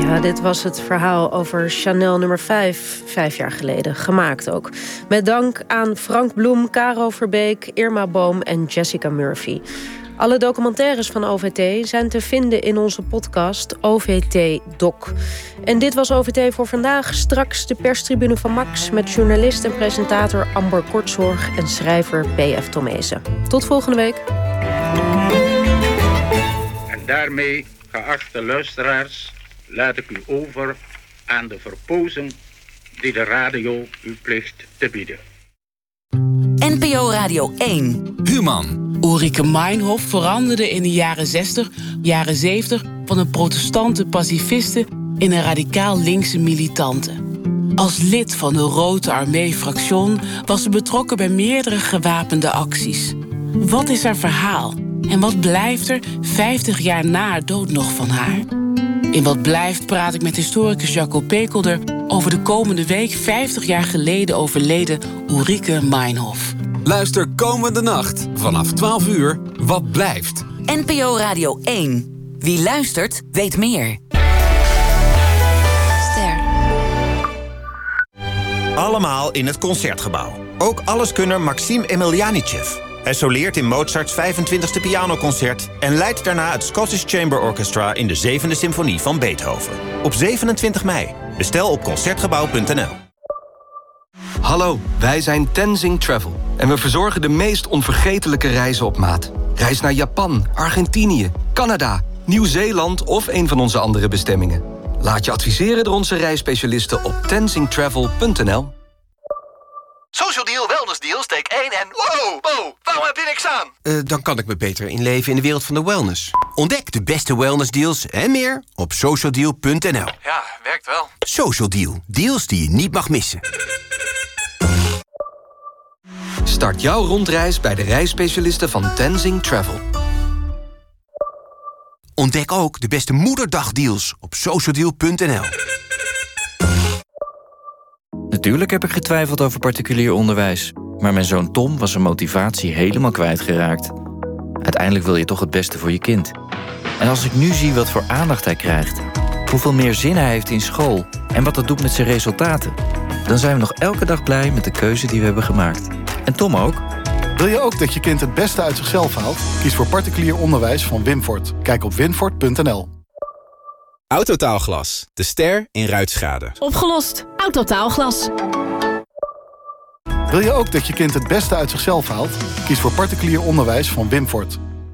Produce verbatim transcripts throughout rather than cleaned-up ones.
Ja, dit was het verhaal over Chanel nummer vijf, vijf jaar geleden. Gemaakt ook. Met dank aan Frank Bloem, Caro Verbeek, Irma Boom en Jessica Murphy. Alle documentaires van O V T zijn te vinden in onze podcast O V T Doc. En dit was O V T voor vandaag. Straks de perstribune van Max met journalist en presentator Amber Kortzorg en schrijver P F Tomezen. Tot volgende week. En daarmee, geachte luisteraars, laat ik u over aan de verpozing die de radio u plicht te bieden. N P O Radio één. Human. Ulrike Meinhof veranderde in de jaren zestig, jaren zeventig... van een protestante pacifiste in een radicaal linkse militante. Als lid van de Rote Armee Fraction was ze betrokken bij meerdere gewapende acties. Wat is haar verhaal? En wat blijft er vijftig jaar na haar dood nog van haar? In Wat Blijft praat ik met historicus Jacco Pekelder over de komende week vijftig jaar geleden overleden Ulrike Meinhof. Luister komende nacht vanaf twaalf uur Wat Blijft. N P O Radio één. Wie luistert, weet meer. Ster. Allemaal in het Concertgebouw. Ook alleskunner Maxim Emelianichev. Hij soleert in Mozarts vijfentwintigste pianoconcert en leidt daarna het Scottish Chamber Orchestra in de zevende symfonie van Beethoven. Op zevenentwintig mei. Bestel op concertgebouw punt n l. Hallo, wij zijn Tenzing Travel. En we verzorgen de meest onvergetelijke reizen op maat. Reis naar Japan, Argentinië, Canada, Nieuw-Zeeland of een van onze andere bestemmingen. Laat je adviseren door onze reisspecialisten op tenzing travel punt n l. Social Deal, Wellness Deal, steek één en... Wow, wow, waarom heb je niks aan? Uh, dan kan ik me beter inleven in de wereld van de wellness. Ontdek de beste wellnessdeals en meer op social deal punt n l. Ja, werkt wel. Social Deal, deals die je niet mag missen. Start jouw rondreis bij de reisspecialisten van Tenzing Travel. Ontdek ook de beste moederdagdeals op social deal punt n l. Natuurlijk heb ik getwijfeld over particulier onderwijs. Maar mijn zoon Tom was zijn motivatie helemaal kwijtgeraakt. Uiteindelijk wil je toch het beste voor je kind. En als ik nu zie wat voor aandacht hij krijgt, hoeveel meer zin hij heeft in school en wat dat doet met zijn resultaten, dan zijn we nog elke dag blij met de keuze die we hebben gemaakt. En Tom ook. Wil je ook dat je kind het beste uit zichzelf haalt? Kies voor particulier onderwijs van Wimfort. Kijk op wimfort punt n l. Autotaalglas, de ster in ruitschade. Opgelost. Autotaalglas. Wil je ook dat je kind het beste uit zichzelf haalt? Kies voor particulier onderwijs van Wimfort.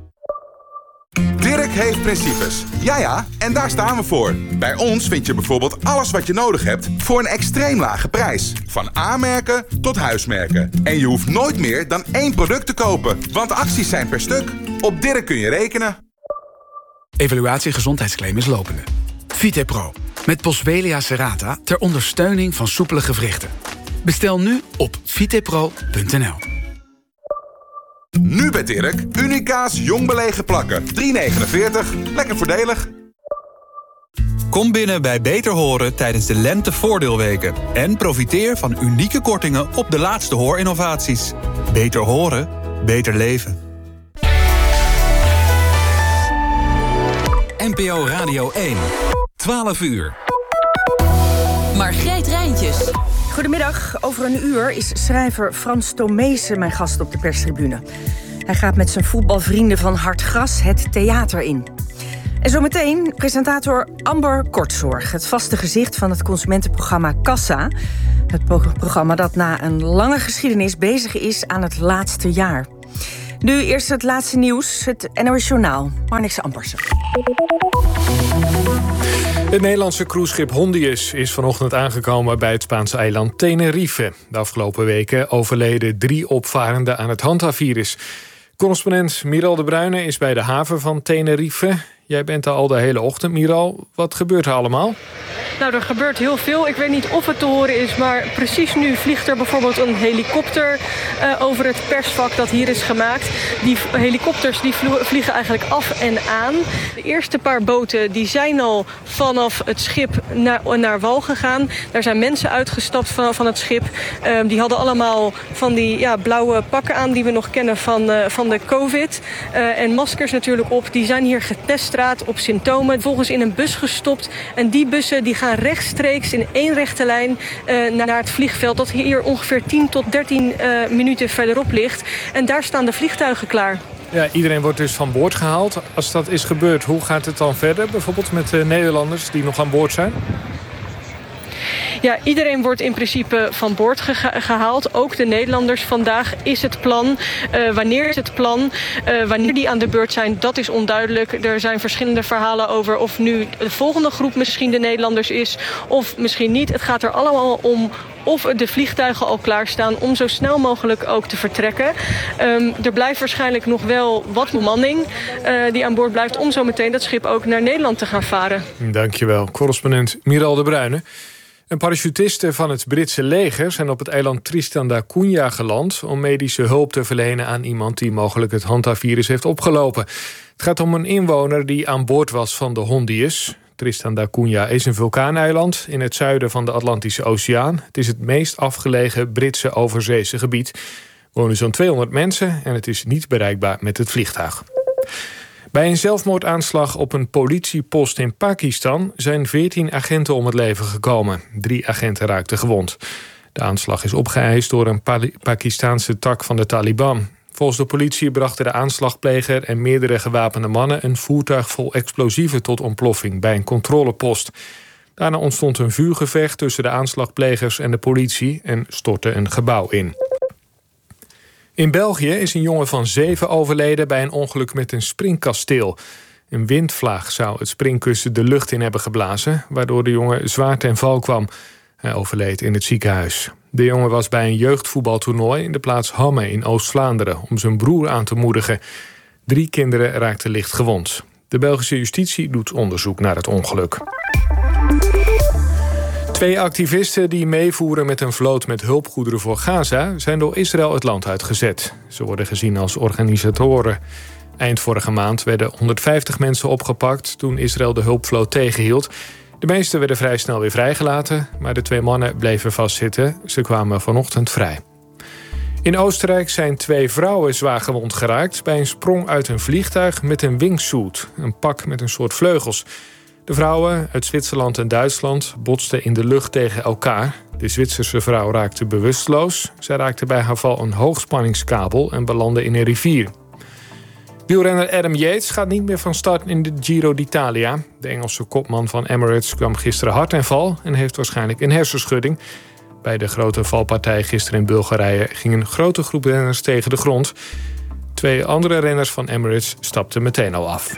Dirk heeft principes. Ja ja, en daar staan we voor. Bij ons vind je bijvoorbeeld alles wat je nodig hebt voor een extreem lage prijs. Van A-merken tot huismerken. En je hoeft nooit meer dan één product te kopen, want acties zijn per stuk. Op Dirk kun je rekenen. Evaluatie gezondheidsclaim is lopende. Vitepro, met Boswellia serrata ter ondersteuning van soepele gewrichten. Bestel nu op vitepro punt n l. Nu bij Dirk, Unica's jong belegen plakken. drie negenenveertig, lekker voordelig. Kom binnen bij Beter Horen tijdens de lentevoordeelweken. En profiteer van unieke kortingen op de laatste hoorinnovaties. Beter horen, beter leven. N P O Radio één, twaalf uur. Margreet Rijntjes. Goedemiddag. Over een uur is schrijver Frans Tomezen mijn gast op de perstribune. Hij gaat met zijn voetbalvrienden van Hartgras het theater in. En zometeen presentator Amber Kortzorg, het vaste gezicht van het consumentenprogramma Kassa. Het programma dat na een lange geschiedenis bezig is aan het laatste jaar. Nu eerst het laatste nieuws, het N O S Journaal. Marnix Ampersen. Het Nederlandse cruiseschip Hondius is vanochtend aangekomen bij het Spaanse eiland Tenerife. De afgelopen weken overleden drie opvarenden aan het hantavirus. Correspondent Miral de Bruyne is bij de haven van Tenerife. Jij bent er al de hele ochtend, Miral. Wat gebeurt er allemaal? Nou, er gebeurt heel veel. Ik weet niet of het te horen is, maar precies nu vliegt er bijvoorbeeld een helikopter uh, over het persvak dat hier is gemaakt. Die helikopters die vliegen eigenlijk af en aan. De eerste paar boten die zijn al vanaf het schip naar, naar wal gegaan. Daar zijn mensen uitgestapt van, van het schip. Uh, die hadden allemaal van die ja, blauwe pakken aan die we nog kennen van, uh, van de COVID. Uh, en maskers natuurlijk op. Die zijn hier geteststraat op symptomen. Vervolgens in een bus gestopt. En die bussen die gaan rechtstreeks in één rechte lijn uh, naar het vliegveld. Dat hier ongeveer tien tot dertien uh, minuten verderop ligt. En daar staan de vliegtuigen klaar. Ja, iedereen wordt dus van boord gehaald. Als dat is gebeurd, hoe gaat het dan verder? Bijvoorbeeld met de Nederlanders die nog aan boord zijn? Ja, iedereen wordt in principe van boord ge- gehaald. Ook de Nederlanders. Vandaag is het plan. Uh, wanneer is het plan? Uh, wanneer die aan de beurt zijn, dat is onduidelijk. Er zijn verschillende verhalen over of nu de volgende groep misschien de Nederlanders is. Of misschien niet. Het gaat er allemaal om of de vliegtuigen al klaarstaan om zo snel mogelijk ook te vertrekken. Um, er blijft waarschijnlijk nog wel wat bemanning uh, die aan boord blijft om zo meteen dat schip ook naar Nederland te gaan varen. Dankjewel, correspondent Miral de Bruyne. En parachutisten van het Britse leger zijn op het eiland Tristan da Cunha geland om medische hulp te verlenen aan iemand die mogelijk het hantavirus heeft opgelopen. Het gaat om een inwoner die aan boord was van de Hondius. Tristan da Cunha is een vulkaaneiland in het zuiden van de Atlantische Oceaan. Het is het meest afgelegen Britse overzeese gebied. Er wonen zo'n tweehonderd mensen en het is niet bereikbaar met het vliegtuig. Bij een zelfmoordaanslag op een politiepost in Pakistan zijn veertien agenten om het leven gekomen. Drie agenten raakten gewond. De aanslag is opgeëist door een Pakistaanse tak van de Taliban. Volgens de politie brachten de aanslagpleger en meerdere gewapende mannen een voertuig vol explosieven tot ontploffing bij een controlepost. Daarna ontstond een vuurgevecht tussen de aanslagplegers en de politie en stortte een gebouw in. In België is een jongen van zeven overleden bij een ongeluk met een springkasteel. Een windvlaag zou het springkussen de lucht in hebben geblazen, waardoor de jongen zwaar ten val kwam. Hij overleed in het ziekenhuis. De jongen was bij een jeugdvoetbaltoernooi in de plaats Hamme in Oost-Vlaanderen om zijn broer aan te moedigen. Drie kinderen raakten licht gewond. De Belgische justitie doet onderzoek naar het ongeluk. Twee activisten die meevoeren met een vloot met hulpgoederen voor Gaza zijn door Israël het land uitgezet. Ze worden gezien als organisatoren. Eind vorige maand werden honderdvijftig mensen opgepakt toen Israël de hulpvloot tegenhield. De meesten werden vrij snel weer vrijgelaten, maar de twee mannen bleven vastzitten. Ze kwamen vanochtend vrij. In Oostenrijk zijn twee vrouwen zwaar gewond geraakt bij een sprong uit een vliegtuig met een wingsuit, een pak met een soort vleugels. De vrouwen uit Zwitserland en Duitsland botsten in de lucht tegen elkaar. De Zwitserse vrouw raakte bewusteloos. Zij raakte bij haar val een hoogspanningskabel en belandde in een rivier. Wielrenner Adam Yates gaat niet meer van start in de Giro d'Italia. De Engelse kopman van Emirates kwam gisteren hard ten val en heeft waarschijnlijk een hersenschudding. Bij de grote valpartij gisteren in Bulgarije ging een grote groep renners tegen de grond. Twee andere renners van Emirates stapten meteen al af.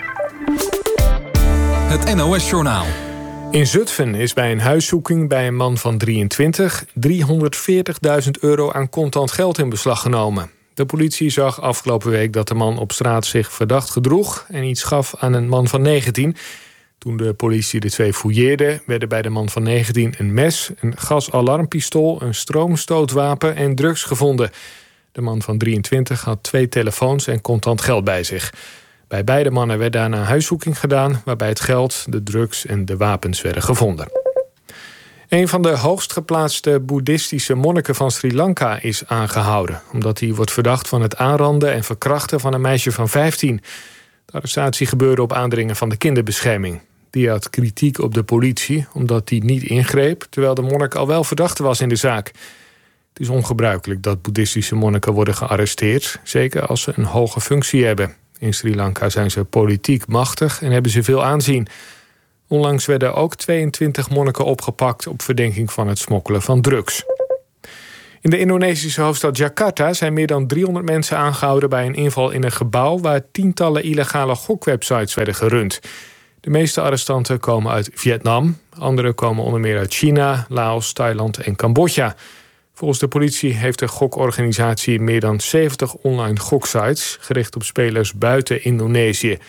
Het N O S-journaal. In Zutphen is bij een huiszoeking bij een man van drieëntwintig... driehonderdveertigduizend euro aan contant geld in beslag genomen. De politie zag afgelopen week dat de man op straat zich verdacht gedroeg en iets gaf aan een man van negentien. Toen de politie de twee fouilleerde, werden bij de man van negentien een mes, een gasalarmpistool, een stroomstootwapen en drugs gevonden. De man van drieëntwintig had twee telefoons en contant geld bij zich. Bij beide mannen werd daarna huiszoeking gedaan, waarbij het geld, de drugs en de wapens werden gevonden. Een van de hoogst geplaatste boeddhistische monniken van Sri Lanka is aangehouden, omdat hij wordt verdacht van het aanranden en verkrachten van een meisje van vijftien. De arrestatie gebeurde op aandringen van de kinderbescherming. Die had kritiek op de politie, omdat die niet ingreep, terwijl de monnik al wel verdachte was in de zaak. Het is ongebruikelijk dat boeddhistische monniken worden gearresteerd, zeker als ze een hoge functie hebben. In Sri Lanka zijn ze politiek machtig en hebben ze veel aanzien. Onlangs werden ook tweeëntwintig monniken opgepakt op verdenking van het smokkelen van drugs. In de Indonesische hoofdstad Jakarta zijn meer dan driehonderd mensen aangehouden bij een inval in een gebouw waar tientallen illegale gokwebsites werden gerund. De meeste arrestanten komen uit Vietnam, anderen komen onder meer uit China, Laos, Thailand en Cambodja. Volgens de politie heeft de gokorganisatie meer dan zeventig online goksites gericht op spelers buiten Indonesië.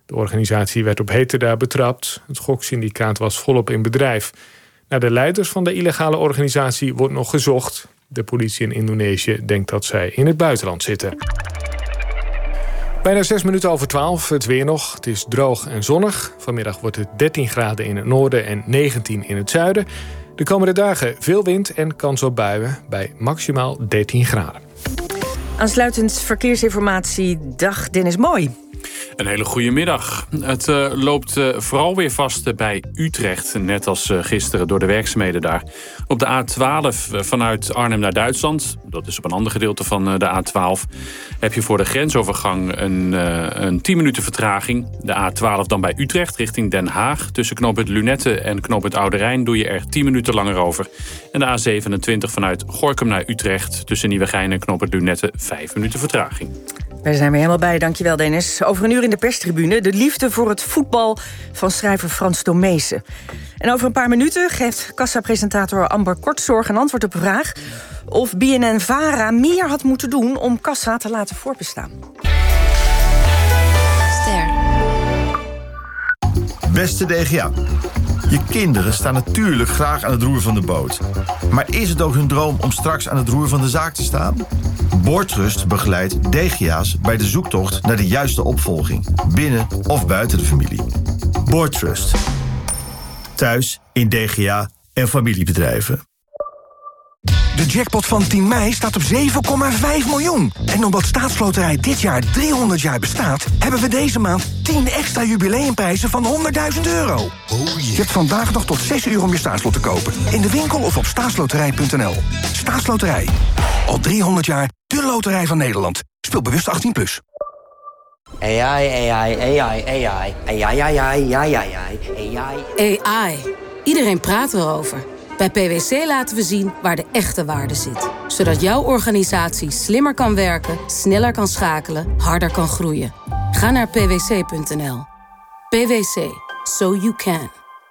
De organisatie werd op heterdaad betrapt. Het goksyndicaat was volop in bedrijf. Naar de leiders van de illegale organisatie wordt nog gezocht. De politie in Indonesië denkt dat zij in het buitenland zitten. Bijna zes minuten over twaalf, het weer nog. Het is droog en zonnig. Vanmiddag wordt het dertien graden in het noorden en negentien in het zuiden. De komende dagen veel wind en kans op buien bij maximaal dertien graden. Aansluitend verkeersinformatie. Dag Dennis Mooi. Een hele goede middag. Het uh, loopt uh, vooral weer vast uh, bij Utrecht. Net als uh, gisteren door de werkzaamheden daar. Op de A twaalf uh, vanuit Arnhem naar Duitsland. Dat is op een ander gedeelte van uh, de A twaalf. Heb je voor de grensovergang een, uh, een tien minuten vertraging. De A twaalf dan bij Utrecht richting Den Haag. Tussen knooppunt Lunette en knooppunt Oude Rijn doe je er tien minuten langer over. En de A zevenentwintig vanuit Gorinchem naar Utrecht. Tussen Nieuwegein en knooppunt Lunette vijf minuten vertraging. Wij zijn weer helemaal bij, dankjewel Dennis. Over een uur in de perstribune de liefde voor het voetbal van schrijver Frans Tomezen. En over een paar minuten geeft Kassa-presentator Amber Kortzorg een antwoord op een vraag of B N N-Vara meer had moeten doen om Kassa te laten voorbestaan. Ster. Beste D G A. Je kinderen staan natuurlijk graag aan het roer van de boot. Maar is het ook hun droom om straks aan het roer van de zaak te staan? Boordtrust begeleidt D G A's bij de zoektocht naar de juiste opvolging, binnen of buiten de familie. Boordtrust. Thuis, in D G A en familiebedrijven. De jackpot van tien mei staat op zeven komma vijf miljoen. En omdat Staatsloterij dit jaar driehonderd jaar bestaat, hebben we deze maand tien extra jubileumprijzen van honderdduizend euro. Oh yeah. Je hebt vandaag nog tot zes uur om je staatslot te kopen. In de winkel of op staatsloterij punt n l. Staatsloterij. Al driehonderd jaar de loterij van Nederland. Speel bewust achttien plus. A I, A I, A I, A I, A I, A I, A I, A I. A I. Iedereen praat erover. Bij P W C laten we zien waar de echte waarde zit. Zodat jouw organisatie slimmer kan werken, sneller kan schakelen, harder kan groeien. Ga naar p w c punt n l. P W C. So you can.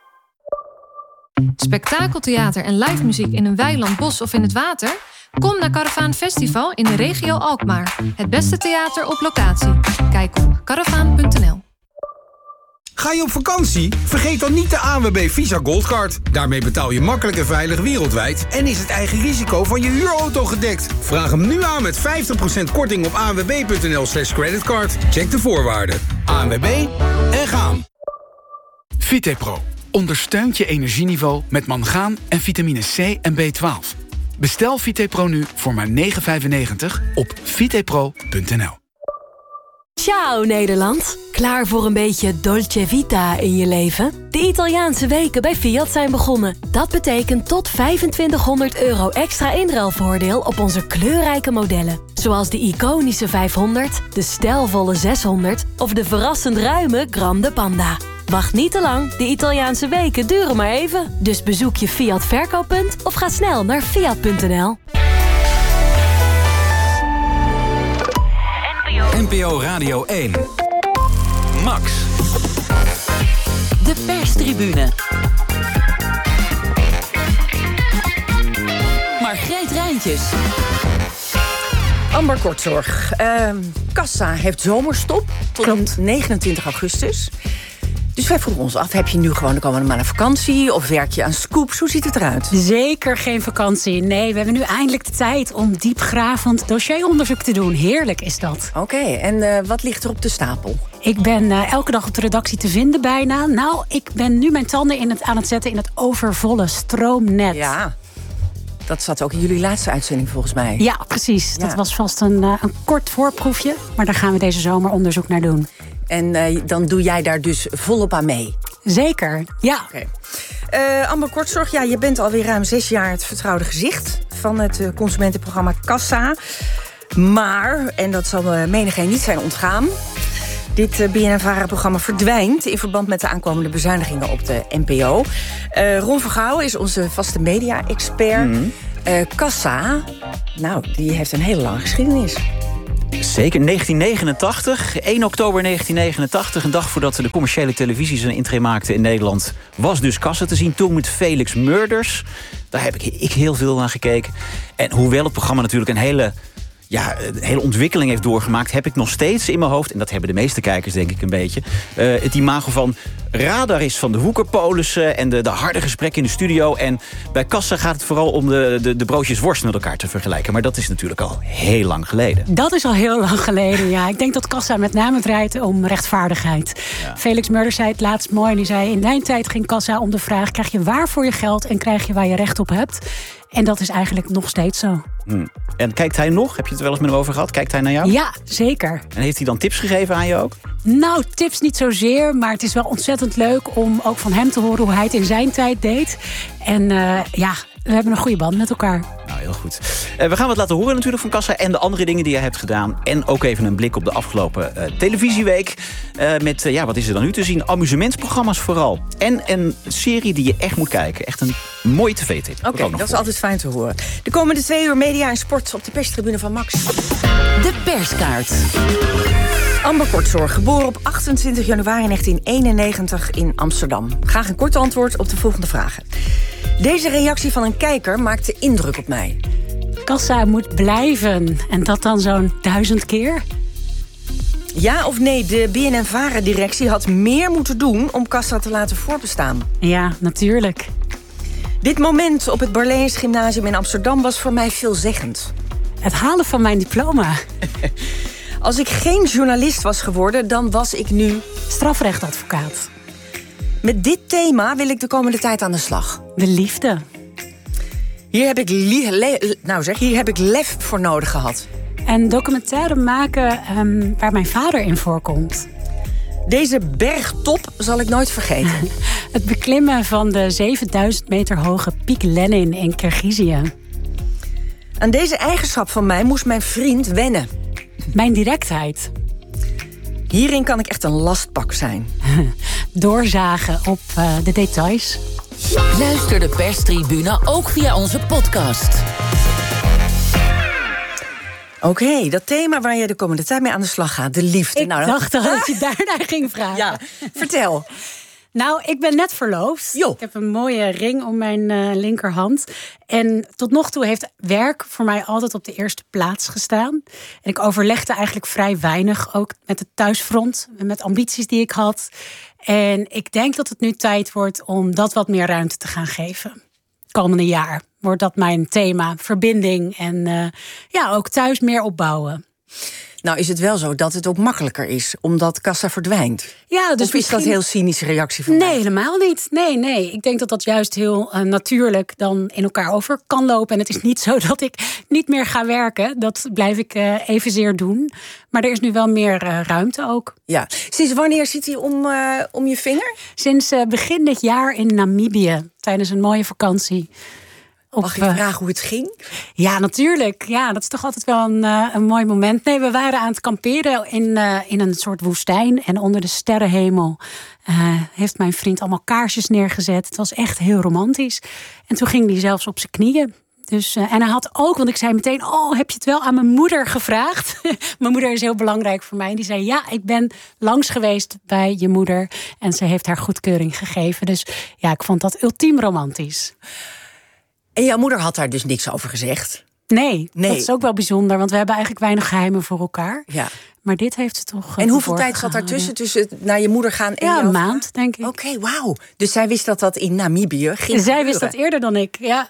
Spektakeltheater en live muziek in een weiland, bos of in het water? Kom naar Caravaan Festival in de regio Alkmaar. Het beste theater op locatie. Kijk op caravaan punt n l. Ga je op vakantie? Vergeet dan niet de A N W B Visa Goldcard. Daarmee betaal je makkelijk en veilig wereldwijd en is het eigen risico van je huurauto gedekt. Vraag hem nu aan met vijftig procent korting op a n w b punt n l slash creditcard. Check de voorwaarden. A N W B en gaan. Vitepro ondersteunt je energieniveau met mangaan en vitamine C en B twaalf. Bestel Vitepro nu voor maar negen vijfennegentig op vitepro punt n l. Ciao Nederland. Klaar voor een beetje dolce vita in je leven? De Italiaanse weken bij Fiat zijn begonnen. Dat betekent tot vijfentwintighonderd euro extra inruilvoordeel op onze kleurrijke modellen. Zoals de iconische vijfhonderd, de stijlvolle zeshonderd of de verrassend ruime Grande Panda. Wacht niet te lang, de Italiaanse weken duren maar even. Dus bezoek je Fiat verkooppunt of ga snel naar fiat punt n l. N P O Radio één. Max. De perstribune. Margreet Rijntjes. Amber Kortzorg. Uh, Kassa heeft zomerstop tot Klopt. negenentwintig augustus. Dus wij vroegen ons af, heb je nu gewoon de komende maanden vakantie of werk je aan scoops? Hoe ziet het eruit? Zeker geen vakantie. Nee, we hebben nu eindelijk de tijd om diepgravend dossieronderzoek te doen. Heerlijk is dat. Oké, okay, en uh, wat ligt er op de stapel? Ik ben uh, elke dag op de redactie te vinden bijna. Nou, ik ben nu mijn tanden in het, aan het zetten in het overvolle stroomnet. Ja. Dat zat ook in jullie laatste uitzending volgens mij. Ja, precies. Ja. Dat was vast een, uh, een kort voorproefje. Maar daar gaan we deze zomer onderzoek naar doen. En uh, dan doe jij daar dus volop aan mee? Zeker, ja. Okay. Uh, Amber Kortzorg, ja, je bent alweer ruim zes jaar het vertrouwde gezicht van het uh, consumentenprogramma Kassa. Maar, en dat zal uh, menigeen niet zijn ontgaan, dit uh, B N N-Vara-programma verdwijnt in verband met de aankomende bezuinigingen op de N P O. Uh, Ron Vergouwen is onze vaste media-expert. Mm-hmm. Uh, Kassa, nou, die heeft een hele lange geschiedenis. Zeker, negentien negenentachtig, één oktober negentien negenentachtig... een dag voordat de commerciële televisie zijn intree maakte in Nederland... was dus Kassa te zien, toen met Felix Murders. Daar heb ik, ik heel veel naar gekeken. En hoewel het programma natuurlijk een hele ja, de hele ontwikkeling heeft doorgemaakt... heb ik nog steeds in mijn hoofd, en dat hebben de meeste kijkers denk ik een beetje... Uh, het imago van radar is van de woekerpolissen... en de, de harde gesprekken in de studio. En bij Kassa gaat het vooral om de, de, de broodjes worst met elkaar te vergelijken. Maar dat is natuurlijk al heel lang geleden. Dat is al heel lang geleden, ja. Ik denk dat Kassa met name draait om rechtvaardigheid. Ja. Felix Murders zei het laatst mooi. Die zei, in mijn tijd ging Kassa om de vraag... krijg je waar voor je geld en krijg je waar je recht op hebt? En dat is eigenlijk nog steeds zo. Hmm. En kijkt hij nog? Heb je het er wel eens met hem over gehad? Kijkt hij naar jou? Ja, zeker. En heeft hij dan tips gegeven aan je ook? Nou, tips niet zozeer, maar het is wel ontzettend leuk... om ook van hem te horen hoe hij het in zijn tijd deed. En uh, ja, we hebben een goede band met elkaar. Nou, heel goed. Uh, we gaan wat laten horen natuurlijk van Kassa... en de andere dingen die je hebt gedaan. En ook even een blik op de afgelopen uh, televisieweek. Uh, met, uh, ja, wat is er dan nu te zien? Amusementsprogramma's vooral. En een serie die je echt moet kijken. Echt een mooie tv-tip. Oké, okay, dat voor. is altijd fijn te horen. De komende twee uur media en sport op de perstribune van Max. De perskaart. Amber Kortzorg, geboren op achtentwintig januari negentien eenennegentig in Amsterdam. Graag een kort antwoord op de volgende vragen. Deze reactie van een kijker maakte indruk op mij. Kassa moet blijven. En dat dan zo'n duizend keer? Ja of nee, de B N N-Vara-directie had meer moeten doen... om Kassa te laten voorbestaan. Ja, natuurlijk. Dit moment op het Barleens Gymnasium in Amsterdam was voor mij veelzeggend. Het halen van mijn diploma. Als ik geen journalist was geworden, dan was ik nu... strafrechtadvocaat. Met dit thema wil ik de komende tijd aan de slag. De liefde. Hier heb ik, li- le- nou zeg, hier heb ik lef voor nodig gehad. En documentaire maken um, waar mijn vader in voorkomt. Deze bergtop zal ik nooit vergeten. Het beklimmen van de zevenduizend meter hoge Piek Lenin in Kirgizië. Aan deze eigenschap van mij moest mijn vriend wennen. Mijn directheid. Hierin kan ik echt een lastpak zijn. Doorzagen op uh, de details. Luister de perstribune ook via onze podcast. Oké, okay, dat thema waar je de komende tijd mee aan de slag gaat, de liefde. Ik nou, dacht al dat je daarnaar ging vragen. Ja, vertel. Nou, ik ben net verloofd. Jo. Ik heb een mooie ring om mijn uh, linkerhand. En tot nog toe heeft werk voor mij altijd op de eerste plaats gestaan. En ik overlegde eigenlijk vrij weinig, ook met het thuisfront, met ambities die ik had. En ik denk dat het nu tijd wordt om dat wat meer ruimte te gaan geven. Komende jaar wordt dat mijn thema, verbinding en uh, ja, ook thuis meer opbouwen. Nou is het wel zo dat het ook makkelijker is, omdat Kassa verdwijnt. Ja, dus of is misschien... dat een heel cynische reactie van Nee, mij? helemaal niet. Nee, nee. Ik denk dat dat juist heel uh, natuurlijk dan in elkaar over kan lopen. En het is niet zo dat ik niet meer ga werken. Dat blijf ik uh, evenzeer doen. Maar er is nu wel meer uh, ruimte ook. Ja. Sinds wanneer zit hij om, uh, om je vinger? Sinds uh, begin dit jaar in Namibië, tijdens een mooie vakantie. Op, Mag ik vragen hoe het ging? Ja, natuurlijk. Ja, dat is toch altijd wel een, uh, een mooi moment. Nee, we waren aan het kamperen in, uh, in een soort woestijn. En onder de sterrenhemel uh, heeft mijn vriend allemaal kaarsjes neergezet. Het was echt heel romantisch. En toen ging hij zelfs op zijn knieën. Dus, uh, en hij had ook, want ik zei meteen... oh, heb je het wel aan mijn moeder gevraagd? Mijn moeder is heel belangrijk voor mij. En die zei, ja, ik ben langs geweest bij je moeder. En ze heeft haar goedkeuring gegeven. Dus ja, ik vond dat ultiem romantisch. En jouw moeder had daar dus niks over gezegd? Nee, nee, dat is ook wel bijzonder. Want we hebben eigenlijk weinig geheimen voor elkaar. Ja. Maar dit heeft ze toch... En hoeveel tijd zat daartussen? Tussen naar je moeder gaan en ja, jou een maand, vragen? Denk ik. Oké, okay, wauw. Dus zij wist dat dat in Namibië ging Zij gebeuren. wist dat eerder dan ik, ja.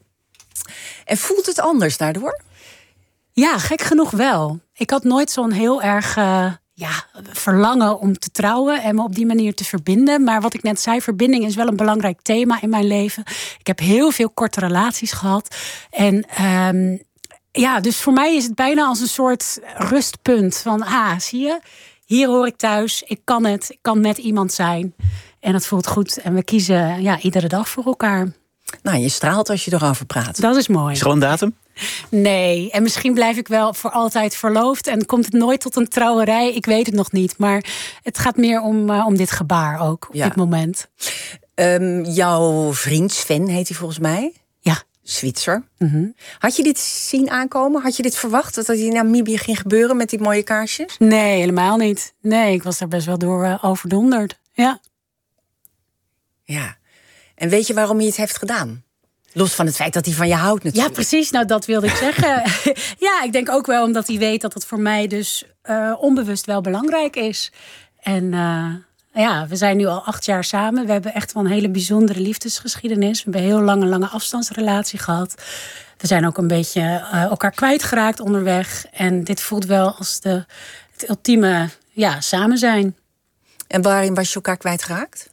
En voelt het anders daardoor? Ja, gek genoeg wel. Ik had nooit zo'n heel erg... Uh, Ja, verlangen om te trouwen en me op die manier te verbinden. Maar wat ik net zei, verbinding is wel een belangrijk thema in mijn leven. Ik heb heel veel korte relaties gehad. En um, ja, dus voor mij is het bijna als een soort rustpunt. Van, ah, zie je, hier hoor ik thuis. Ik kan het, ik kan met iemand zijn. En het voelt goed. En we kiezen ja, iedere dag voor elkaar. Nou, je straalt als je erover praat. Dat is mooi. Is er al een datum? Nee, en misschien blijf ik wel voor altijd verloofd en komt het nooit tot een trouwerij. Ik weet het nog niet, maar het gaat meer om, uh, om dit gebaar ook op ja. dit moment. Um, jouw vriend Sven heet hij volgens mij? Ja. Zwitser. Mm-hmm. Had je dit zien aankomen? Had je dit verwacht, dat dat in Namibië ging gebeuren met die mooie kaarsjes? Nee, helemaal niet. Nee, ik was daar best wel door uh, overdonderd. Ja. Ja. En weet je waarom hij het heeft gedaan? Los van het feit dat hij van je houdt natuurlijk. Ja, precies. Nou, dat wilde ik zeggen. Ja, ik denk ook wel omdat hij weet dat het voor mij dus uh, onbewust wel belangrijk is. En uh, ja, we zijn nu al acht jaar samen. We hebben echt wel een hele bijzondere liefdesgeschiedenis. We hebben een heel lange, lange afstandsrelatie gehad. We zijn ook een beetje uh, elkaar kwijtgeraakt onderweg. En dit voelt wel als de, het ultieme ja, samen zijn. En waarin was je elkaar kwijtgeraakt?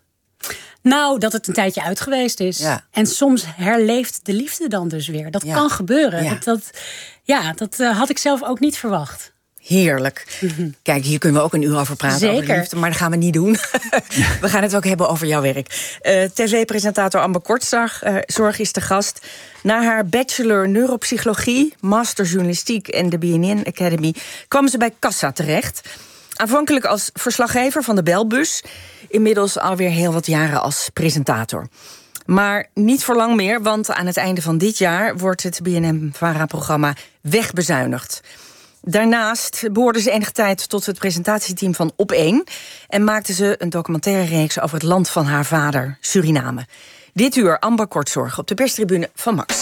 Nou, dat het een tijdje uit geweest is. Ja. En soms herleeft de liefde dan dus weer. Dat ja. kan gebeuren. Ja. Dat, dat, ja, dat uh, had ik zelf ook niet verwacht. Heerlijk. Mm-hmm. Kijk, hier kunnen we ook een uur over praten. Zeker. Over liefde, maar dat gaan we niet doen. We gaan het ook hebben over jouw werk. Uh, tv-presentator Amber Kortzorg uh, Zorg is de gast. Na haar bachelor neuropsychologie, master journalistiek en de B N N Academy kwam ze bij Kassa terecht. Aanvankelijk als verslaggever van de Belbus. Inmiddels alweer heel wat jaren als presentator. Maar niet voor lang meer, want aan het einde van dit jaar wordt het B N N-VARA-programma wegbezuinigd. Daarnaast behoorde ze enige tijd tot het presentatieteam van Op één en maakte ze een documentaire reeks over het land van haar vader, Suriname. Dit uur Amber Kortzorg op de perstribune van Max.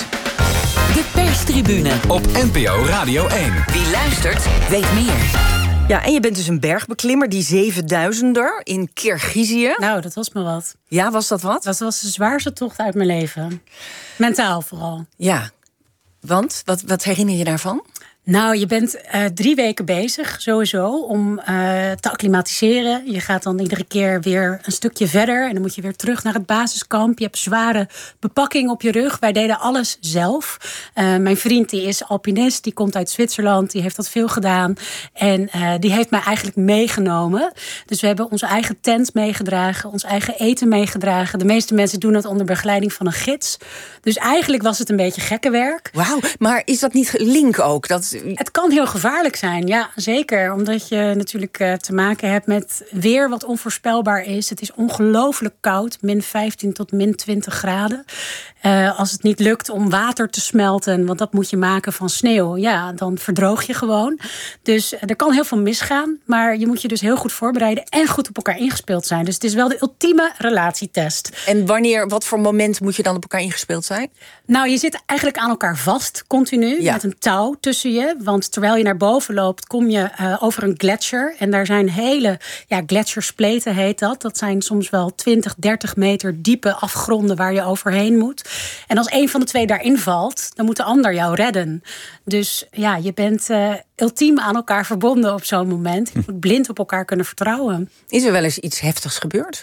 De perstribune op N P O Radio één. Wie luistert, weet meer. Ja, en je bent dus een bergbeklimmer, die zevenduizender in Kirgizië. Nou, dat was me wat. Ja, was dat wat? Dat was de zwaarste tocht uit mijn leven. Mentaal vooral. Ja, want? Wat, wat herinner je daarvan? Nou, je bent uh, drie weken bezig, sowieso, om uh, te acclimatiseren. Je gaat dan iedere keer weer een stukje verder en dan moet je weer terug naar het basiskamp. Je hebt zware bepakking op je rug. Wij deden alles zelf. Uh, mijn vriend die is alpinist, die komt uit Zwitserland, die heeft dat veel gedaan. En uh, die heeft mij eigenlijk meegenomen. Dus we hebben onze eigen tent meegedragen, ons eigen eten meegedragen. De meeste mensen doen het onder begeleiding van een gids. Dus eigenlijk was het een beetje gekkenwerk. Wauw, maar is dat niet link ook? Dat... Het kan heel gevaarlijk zijn, ja, zeker. Omdat je natuurlijk uh, te maken hebt met weer wat onvoorspelbaar is. Het is ongelooflijk koud, min vijftien tot min twintig graden. Uh, als het niet lukt om water te smelten, want dat moet je maken van sneeuw, ja, dan verdroog je gewoon. Dus uh, er kan heel veel misgaan, maar je moet je dus heel goed voorbereiden en goed op elkaar ingespeeld zijn. Dus het is wel de ultieme relatietest. En wanneer, wat voor moment moet je dan op elkaar ingespeeld zijn? Nou, je zit eigenlijk aan elkaar vast, continu, ja. met een touw tussen je. Want terwijl je naar boven loopt, kom je uh, over een gletsjer. En daar zijn hele, ja, gletsjerspleten heet dat. Dat zijn soms wel twintig, dertig meter diepe afgronden waar je overheen moet. En als een van de twee daarin valt, dan moet de ander jou redden. Dus ja, je bent uh, ultiem aan elkaar verbonden op zo'n moment. Je moet blind op elkaar kunnen vertrouwen. Is er wel eens iets heftigs gebeurd?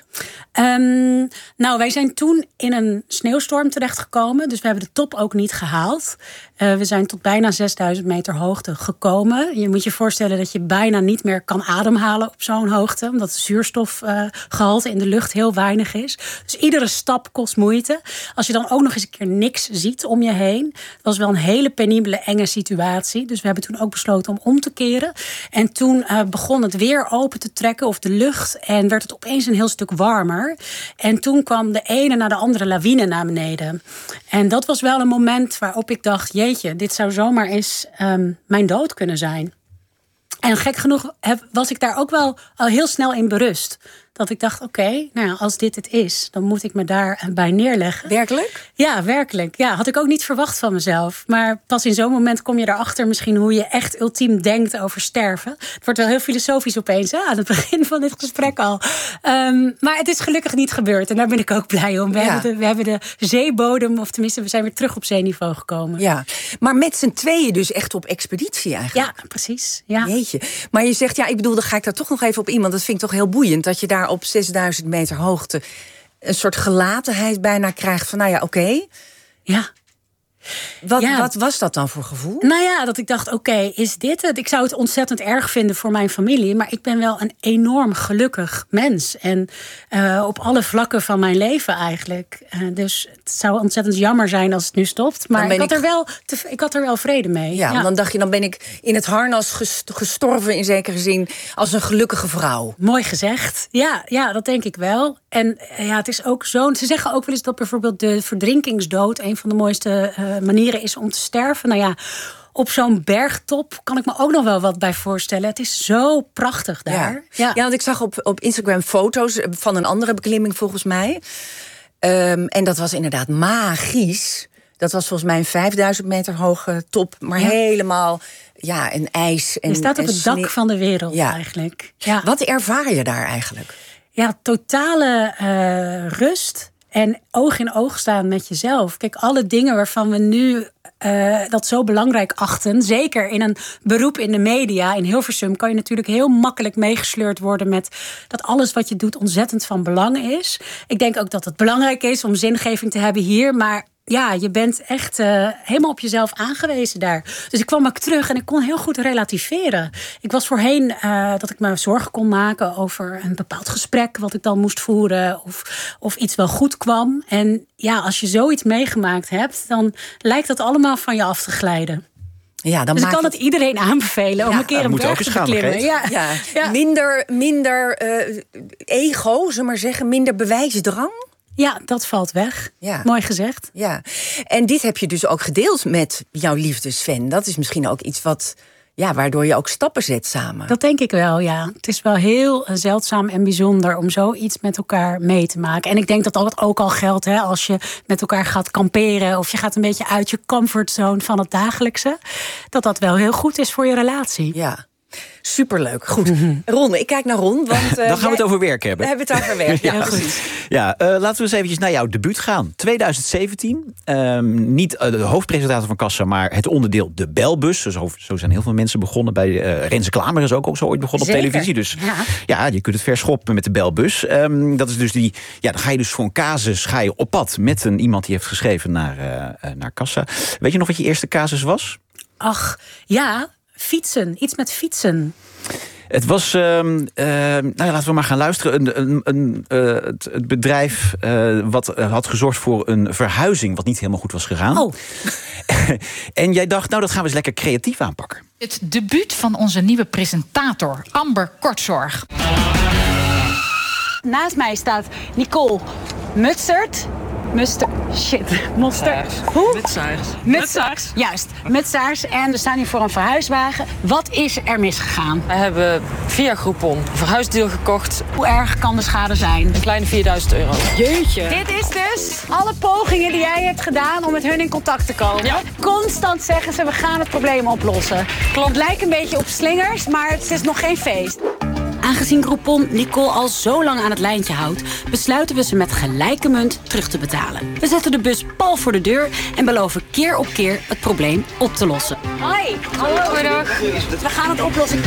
Um, nou, wij zijn toen in een sneeuwstorm terechtgekomen. Dus we hebben de top ook niet gehaald. Uh, we zijn tot bijna zesduizend meter hoogte gekomen. Je moet je voorstellen dat je bijna niet meer kan ademhalen op zo'n hoogte. Omdat het zuurstofgehalte uh, in de lucht heel weinig is. Dus iedere stap kost moeite. Als je dan ook nog eens een keer niks ziet om je heen. Het was wel een hele penibele, enge situatie. Dus we hebben toen ook besloten om om te keren. En toen uh, begon het weer open te trekken, of de lucht. En werd het opeens een heel stuk warmer. En toen kwam de ene na de andere lawine naar beneden. En dat was wel een moment waarop ik dacht, jeetje, dit zou zomaar eens um, mijn dood kunnen zijn. En gek genoeg heb, was ik daar ook wel al heel snel in berust. Dat ik dacht, oké, okay, nou ja, als dit het is, dan moet ik me daarbij neerleggen. Werkelijk? Ja, werkelijk. Ja, had ik ook niet verwacht van mezelf. Maar pas in zo'n moment kom je erachter misschien hoe je echt ultiem denkt over sterven. Het wordt wel heel filosofisch opeens, hè, aan het begin van dit gesprek al. Um, maar het is gelukkig niet gebeurd en daar ben ik ook blij om. We, ja. hebben, de, we hebben de zeebodem, of tenminste, we zijn weer terug op zeeniveau gekomen. Ja, maar met z'n tweeën dus echt op expeditie eigenlijk. Ja, precies. Ja. Jeetje. Maar je zegt, ja, ik bedoel, dan ga ik daar toch nog even op in, want dat vind ik toch heel boeiend, dat je daar op zesduizend meter hoogte een soort gelatenheid bijna krijgt van, nou ja, oké. Okay. Ja. Wat, ja. wat was dat dan voor gevoel? Nou ja, dat ik dacht, oké, okay, is dit het? Ik zou het ontzettend erg vinden voor mijn familie, maar ik ben wel een enorm gelukkig mens. En uh, op alle vlakken van mijn leven eigenlijk. Uh, dus het zou ontzettend jammer zijn als het nu stopt. Maar ik had, ik... Er wel te, ik had er wel vrede mee. Ja, ja. Dan dacht je, dan ben ik in het harnas gestorven in zekere zin als een gelukkige vrouw. Mooi gezegd. Ja, ja, dat denk ik wel. En ja, het is ook zo. Ze zeggen ook wel eens dat bijvoorbeeld de verdrinkingsdood een van de mooiste uh, manieren is om te sterven. Nou ja, op zo'n bergtop kan ik me ook nog wel wat bij voorstellen. Het is zo prachtig daar. Ja, ja. ja want ik zag op, op Instagram foto's van een andere beklimming volgens mij. Um, en dat was inderdaad magisch. Dat was volgens mij een vijfduizend meter hoge top. Maar ja. helemaal ja, een ijs. En, je staat op en het dak sneeuw. van de wereld ja. eigenlijk. Ja. Wat ervaar je daar eigenlijk? Ja, totale uh, rust en oog in oog staan met jezelf. Kijk, alle dingen waarvan we nu uh, dat zo belangrijk achten, zeker in een beroep in de media, in Hilversum, kan je natuurlijk heel makkelijk meegesleurd worden met dat alles wat je doet ontzettend van belang is. Ik denk ook dat het belangrijk is om zingeving te hebben hier, maar ja, je bent echt uh, helemaal op jezelf aangewezen daar. Dus ik kwam ook terug en ik kon heel goed relativeren. Ik was voorheen uh, dat ik me zorgen kon maken over een bepaald gesprek wat ik dan moest voeren, of, of iets wel goed kwam. En ja, als je zoiets meegemaakt hebt, dan lijkt dat allemaal van je af te glijden. Ja, dan dus ik kan het het iedereen aanbevelen om ja, een keer een berg te beklimmen. Ja. Ja. Ja. Minder, minder uh, ego, zullen we maar zeggen, minder bewijsdrang. Ja, dat valt weg. Ja. Mooi gezegd. Ja. En dit heb je dus ook gedeeld met jouw liefde Sven. Dat is misschien ook iets wat, ja, waardoor je ook stappen zet samen. Dat denk ik wel, ja. Het is wel heel zeldzaam en bijzonder om zoiets met elkaar mee te maken. En ik denk dat dat ook al geldt, hè, als je met elkaar gaat kamperen of je gaat een beetje uit je comfortzone van het dagelijkse, dat dat wel heel goed is voor je relatie. Ja. Superleuk. Goed. Ron, ik kijk naar Ron. Want, uh, Dan gaan jij... we het over werk hebben. We hebben het over werk, ja, ja precies. Ja, uh, laten we eens eventjes naar jouw debuut gaan. twintig zeventien. Um, niet uh, de hoofdpresentator van Kassa, maar het onderdeel De Belbus. Zo, zo zijn heel veel mensen begonnen. Bij uh, Renze Klamer is ook, ook zo ooit begonnen Zeker. op televisie. Dus ja. ja, je kunt het verschoppen met de Belbus. Um, dat is dus die. Ja, dan ga je dus voor een casus ga je op pad met een iemand die heeft geschreven naar, uh, naar Kassa. Weet je nog wat je eerste casus was? Ach, ja. Fietsen, iets met fietsen. Het was, uh, uh, nou ja, laten we maar gaan luisteren. Een, een, een, uh, het, het bedrijf uh, wat uh, had gezorgd voor een verhuizing wat niet helemaal goed was gegaan. Oh. En jij dacht, nou dat gaan we eens lekker creatief aanpakken. Het debuut van onze nieuwe presentator, Amber Kortzorg. Naast mij staat Nicole Mutsert. Muster, shit, monster. Hoe? Mutsaars. Mutsaars. Juist, Mutsaars. En we staan hier voor een verhuiswagen. Wat is er misgegaan? We hebben via Groupon een verhuisdeal gekocht. Hoe erg kan de schade zijn? Een kleine vierduizend euro. Jeetje. Dit is dus alle pogingen die jij hebt gedaan om met hun in contact te komen. Ja. Constant zeggen ze, we gaan het probleem oplossen. Klopt. Het lijkt een beetje op slingers, maar het is nog geen feest. Aangezien Groupon Nicole al zo lang aan het lijntje houdt, besluiten we ze met gelijke munt terug te betalen. We zetten de bus pal voor de deur en beloven keer op keer het probleem op te lossen. Hoi, hallo. Goedendag. We gaan het oplossen.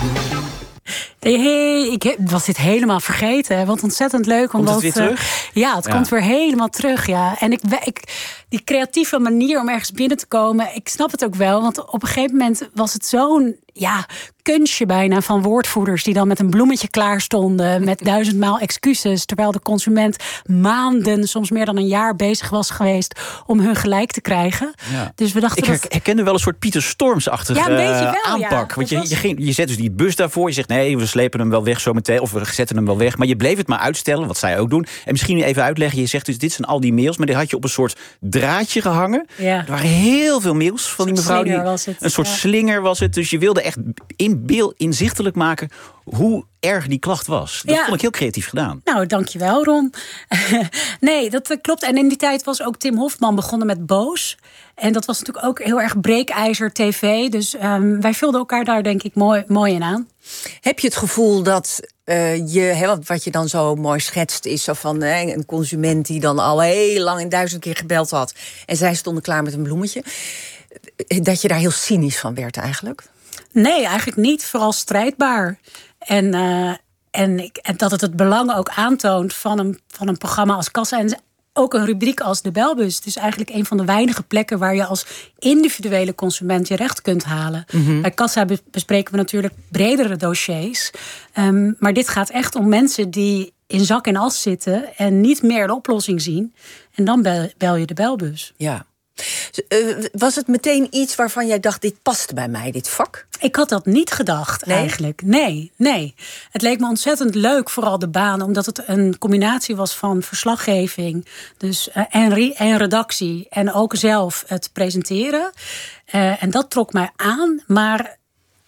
Hey, ik was dit helemaal vergeten. Want ontzettend leuk. Komt omdat, het weer terug? Uh, ja, het ja. komt weer helemaal terug. Ja. En ik, ik, die creatieve manier om ergens binnen te komen, ik snap het ook wel. Want op een gegeven moment was het zo'n ja, kunstje bijna van woordvoerders die dan met een bloemetje klaar stonden, met duizendmaal excuses, terwijl de consument maanden, soms meer dan een jaar bezig was geweest om hun gelijk te krijgen. Ja. Dus we dachten, ik herkende wel een soort Pieter Storms-achtige ja, aanpak. Ja. Want je, je, je zet dus die bus daarvoor, je zegt nee, we slepen hem wel weg zometeen, of we zetten hem wel weg, maar je bleef het maar uitstellen, wat zij ook doen. En misschien even uitleggen, je zegt dus dit zijn al die mails, maar die had je op een soort draadje gehangen. Ja. Er waren heel veel mails van die mevrouw. Die, een soort ja. slinger was het, dus je wilde echt in beeld inzichtelijk maken hoe erg die klacht was. Dat ja. vond ik heel creatief gedaan. Nou, dankjewel, Ron. Nee, dat klopt. En in die tijd was ook Tim Hofman begonnen met Boos. En dat was natuurlijk ook heel erg breekijzer tv. Dus um, wij vulden elkaar daar denk ik mooi, mooi in aan. Heb je het gevoel dat uh, je, he, wat je dan zo mooi schetst, is zo van he, een consument die dan al heel lang en duizend keer gebeld had en zij stonden klaar met een bloemetje, dat je daar heel cynisch van werd eigenlijk? Nee, eigenlijk niet. Vooral strijdbaar. En, uh, en, ik, en dat het het belang ook aantoont van een, van een programma als Kassa en ook een rubriek als De Belbus. Het is eigenlijk een van de weinige plekken waar je als individuele consument je recht kunt halen. Mm-hmm. Bij Kassa bespreken we natuurlijk bredere dossiers. Um, maar dit gaat echt om mensen die in zak en as zitten en niet meer de oplossing zien. En dan bel, bel je De Belbus. Ja. Uh, was het meteen iets waarvan jij dacht, dit past bij mij, dit vak? Ik had dat niet gedacht, nee? eigenlijk. Nee, nee. Het leek me ontzettend leuk, vooral de baan, omdat het een combinatie was van verslaggeving dus, uh, en, re- en redactie. En ook zelf het presenteren. Uh, en dat trok mij aan, maar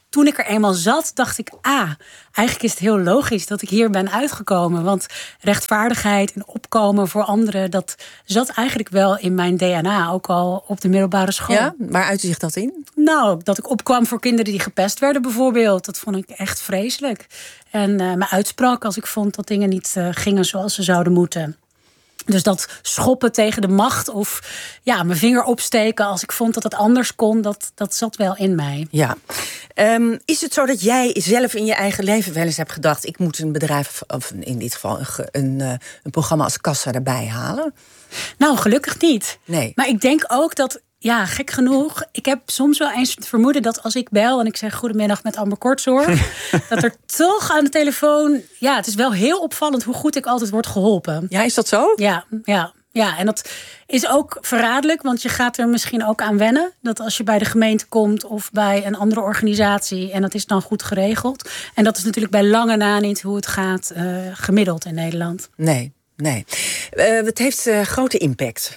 toen ik er eenmaal zat, dacht ik... ah, eigenlijk is het heel logisch dat ik hier ben uitgekomen. Want rechtvaardigheid en opkomen voor anderen... dat zat eigenlijk wel in mijn D N A, ook al op de middelbare school. Ja, waar uitte zich dat in? Nou, dat ik opkwam voor kinderen die gepest werden bijvoorbeeld. Dat vond ik echt vreselijk. En uh, me uitsprak als ik vond dat dingen niet uh, gingen zoals ze zouden moeten. Dus dat schoppen tegen de macht of ja, mijn vinger opsteken als ik vond dat het anders kon, dat, dat zat wel in mij. Ja. Um, is het zo dat jij zelf in je eigen leven wel eens hebt gedacht... ik moet een bedrijf, of in dit geval een, een, een programma als Kassa erbij halen? Nou, gelukkig niet. Nee. Maar ik denk ook dat... Ja, gek genoeg. Ik heb soms wel eens het vermoeden dat als ik bel... en ik zeg goedemiddag met Amber Kortzorg... dat er toch aan de telefoon... Ja, het is wel heel opvallend hoe goed ik altijd word geholpen. Ja, is dat zo? Ja, ja, ja. En dat is ook verraderlijk, want je gaat er misschien ook aan wennen. Dat als je bij de gemeente komt of bij een andere organisatie... en dat is dan goed geregeld. En dat is natuurlijk bij lange na niet hoe het gaat uh, gemiddeld in Nederland. Nee, nee. Uh, het heeft uh, grote impact.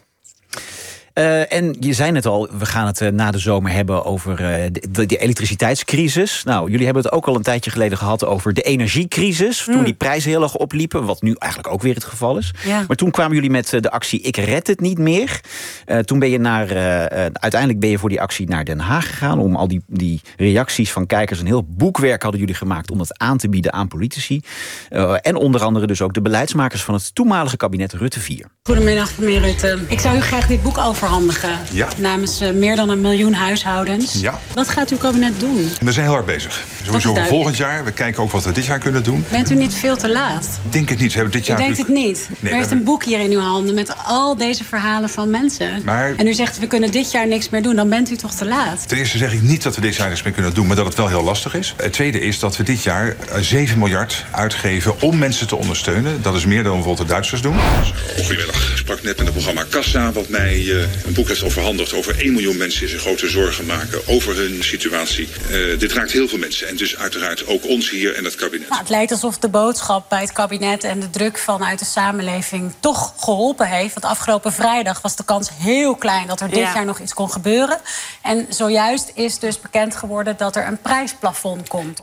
Uh, en je zei net al, we gaan het uh, na de zomer hebben over uh, de, de elektriciteitscrisis. Nou, jullie hebben het ook al een tijdje geleden gehad over de energiecrisis. Mm. Toen die prijzen heel erg opliepen, wat nu eigenlijk ook weer het geval is. Ja. Maar toen kwamen jullie met uh, de actie Ik Red Het Niet Meer. Uh, toen ben je naar, uh, uh, uiteindelijk ben je voor die actie naar Den Haag gegaan. Om al die, die reacties van kijkers, een heel boekwerk hadden jullie gemaakt om dat aan te bieden aan politici. Uh, en onder andere dus ook de beleidsmakers van het toenmalige kabinet Rutte vier. Goedemiddag, meneer Rutte. Ik zou u graag dit boek overhandigen. Ja. Namens uh, meer dan een miljoen huishoudens. Ja. Wat gaat uw kabinet doen? We zijn heel hard bezig. Sowieso voor volgend jaar. We kijken ook wat we dit jaar kunnen doen. Bent u niet veel te laat? Ik denk het niet. Ze hebben dit jaar U denkt het niet? Nee, u heeft we... een boek hier in uw handen met al deze verhalen van mensen. Maar... En u zegt, we kunnen dit jaar niks meer doen. Dan bent u toch te laat? Ten eerste zeg ik niet dat we dit jaar niks meer kunnen doen, maar dat het wel heel lastig is. Het tweede is dat we dit jaar zeven miljard uitgeven om mensen te ondersteunen. Dat is meer dan bijvoorbeeld de Duitsers doen. Goedemiddag. Ik sprak net met het programma Kassa, wat mij uh, een boek heeft overhandigd over één miljoen mensen die zich grote zorgen maken over hun situatie. Uh, dit raakt heel veel mensen en dus uiteraard ook ons hier en het kabinet. Nou, het lijkt alsof de boodschap bij het kabinet en de druk vanuit de samenleving toch geholpen heeft. Want afgelopen vrijdag was de kans heel klein dat er dit ja. jaar nog iets kon gebeuren. En zojuist is dus bekend geworden dat er een prijsplafond komt.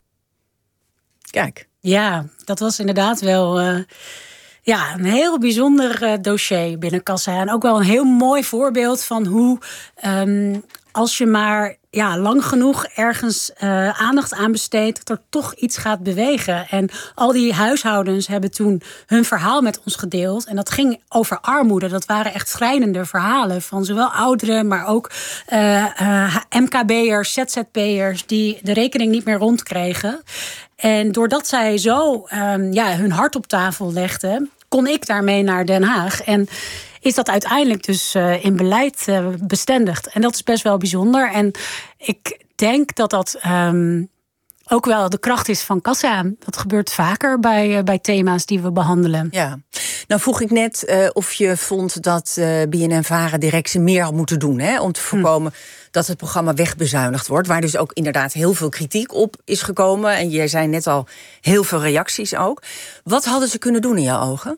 Kijk. Ja, dat was inderdaad wel... Uh, Ja, een heel bijzonder uh, dossier binnen Kassa. En ook wel een heel mooi voorbeeld van hoe... Um, als je maar ja, lang genoeg ergens uh, aandacht aan besteedt... dat er toch iets gaat bewegen. En al die huishoudens hebben toen hun verhaal met ons gedeeld. En dat ging over armoede. Dat waren echt schrijnende verhalen van zowel ouderen... maar ook uh, uh, M K B'ers, Z Z P'ers... die de rekening niet meer rondkregen. En doordat zij zo um, ja, hun hart op tafel legden... kon ik daarmee naar Den Haag. En is dat uiteindelijk dus uh, in beleid uh, bestendigd. En dat is best wel bijzonder. En ik denk dat dat um, ook wel de kracht is van Kassa. Dat gebeurt vaker bij, uh, bij thema's die we behandelen. Ja. Nou vroeg ik net uh, of je vond dat uh, B N N Vara directie meer had moeten doen... Hè, om te voorkomen... Hm. dat het programma wegbezuinigd wordt. Waar dus ook inderdaad heel veel kritiek op is gekomen. En jij zei net al heel veel reacties ook. Wat hadden ze kunnen doen in jouw ogen?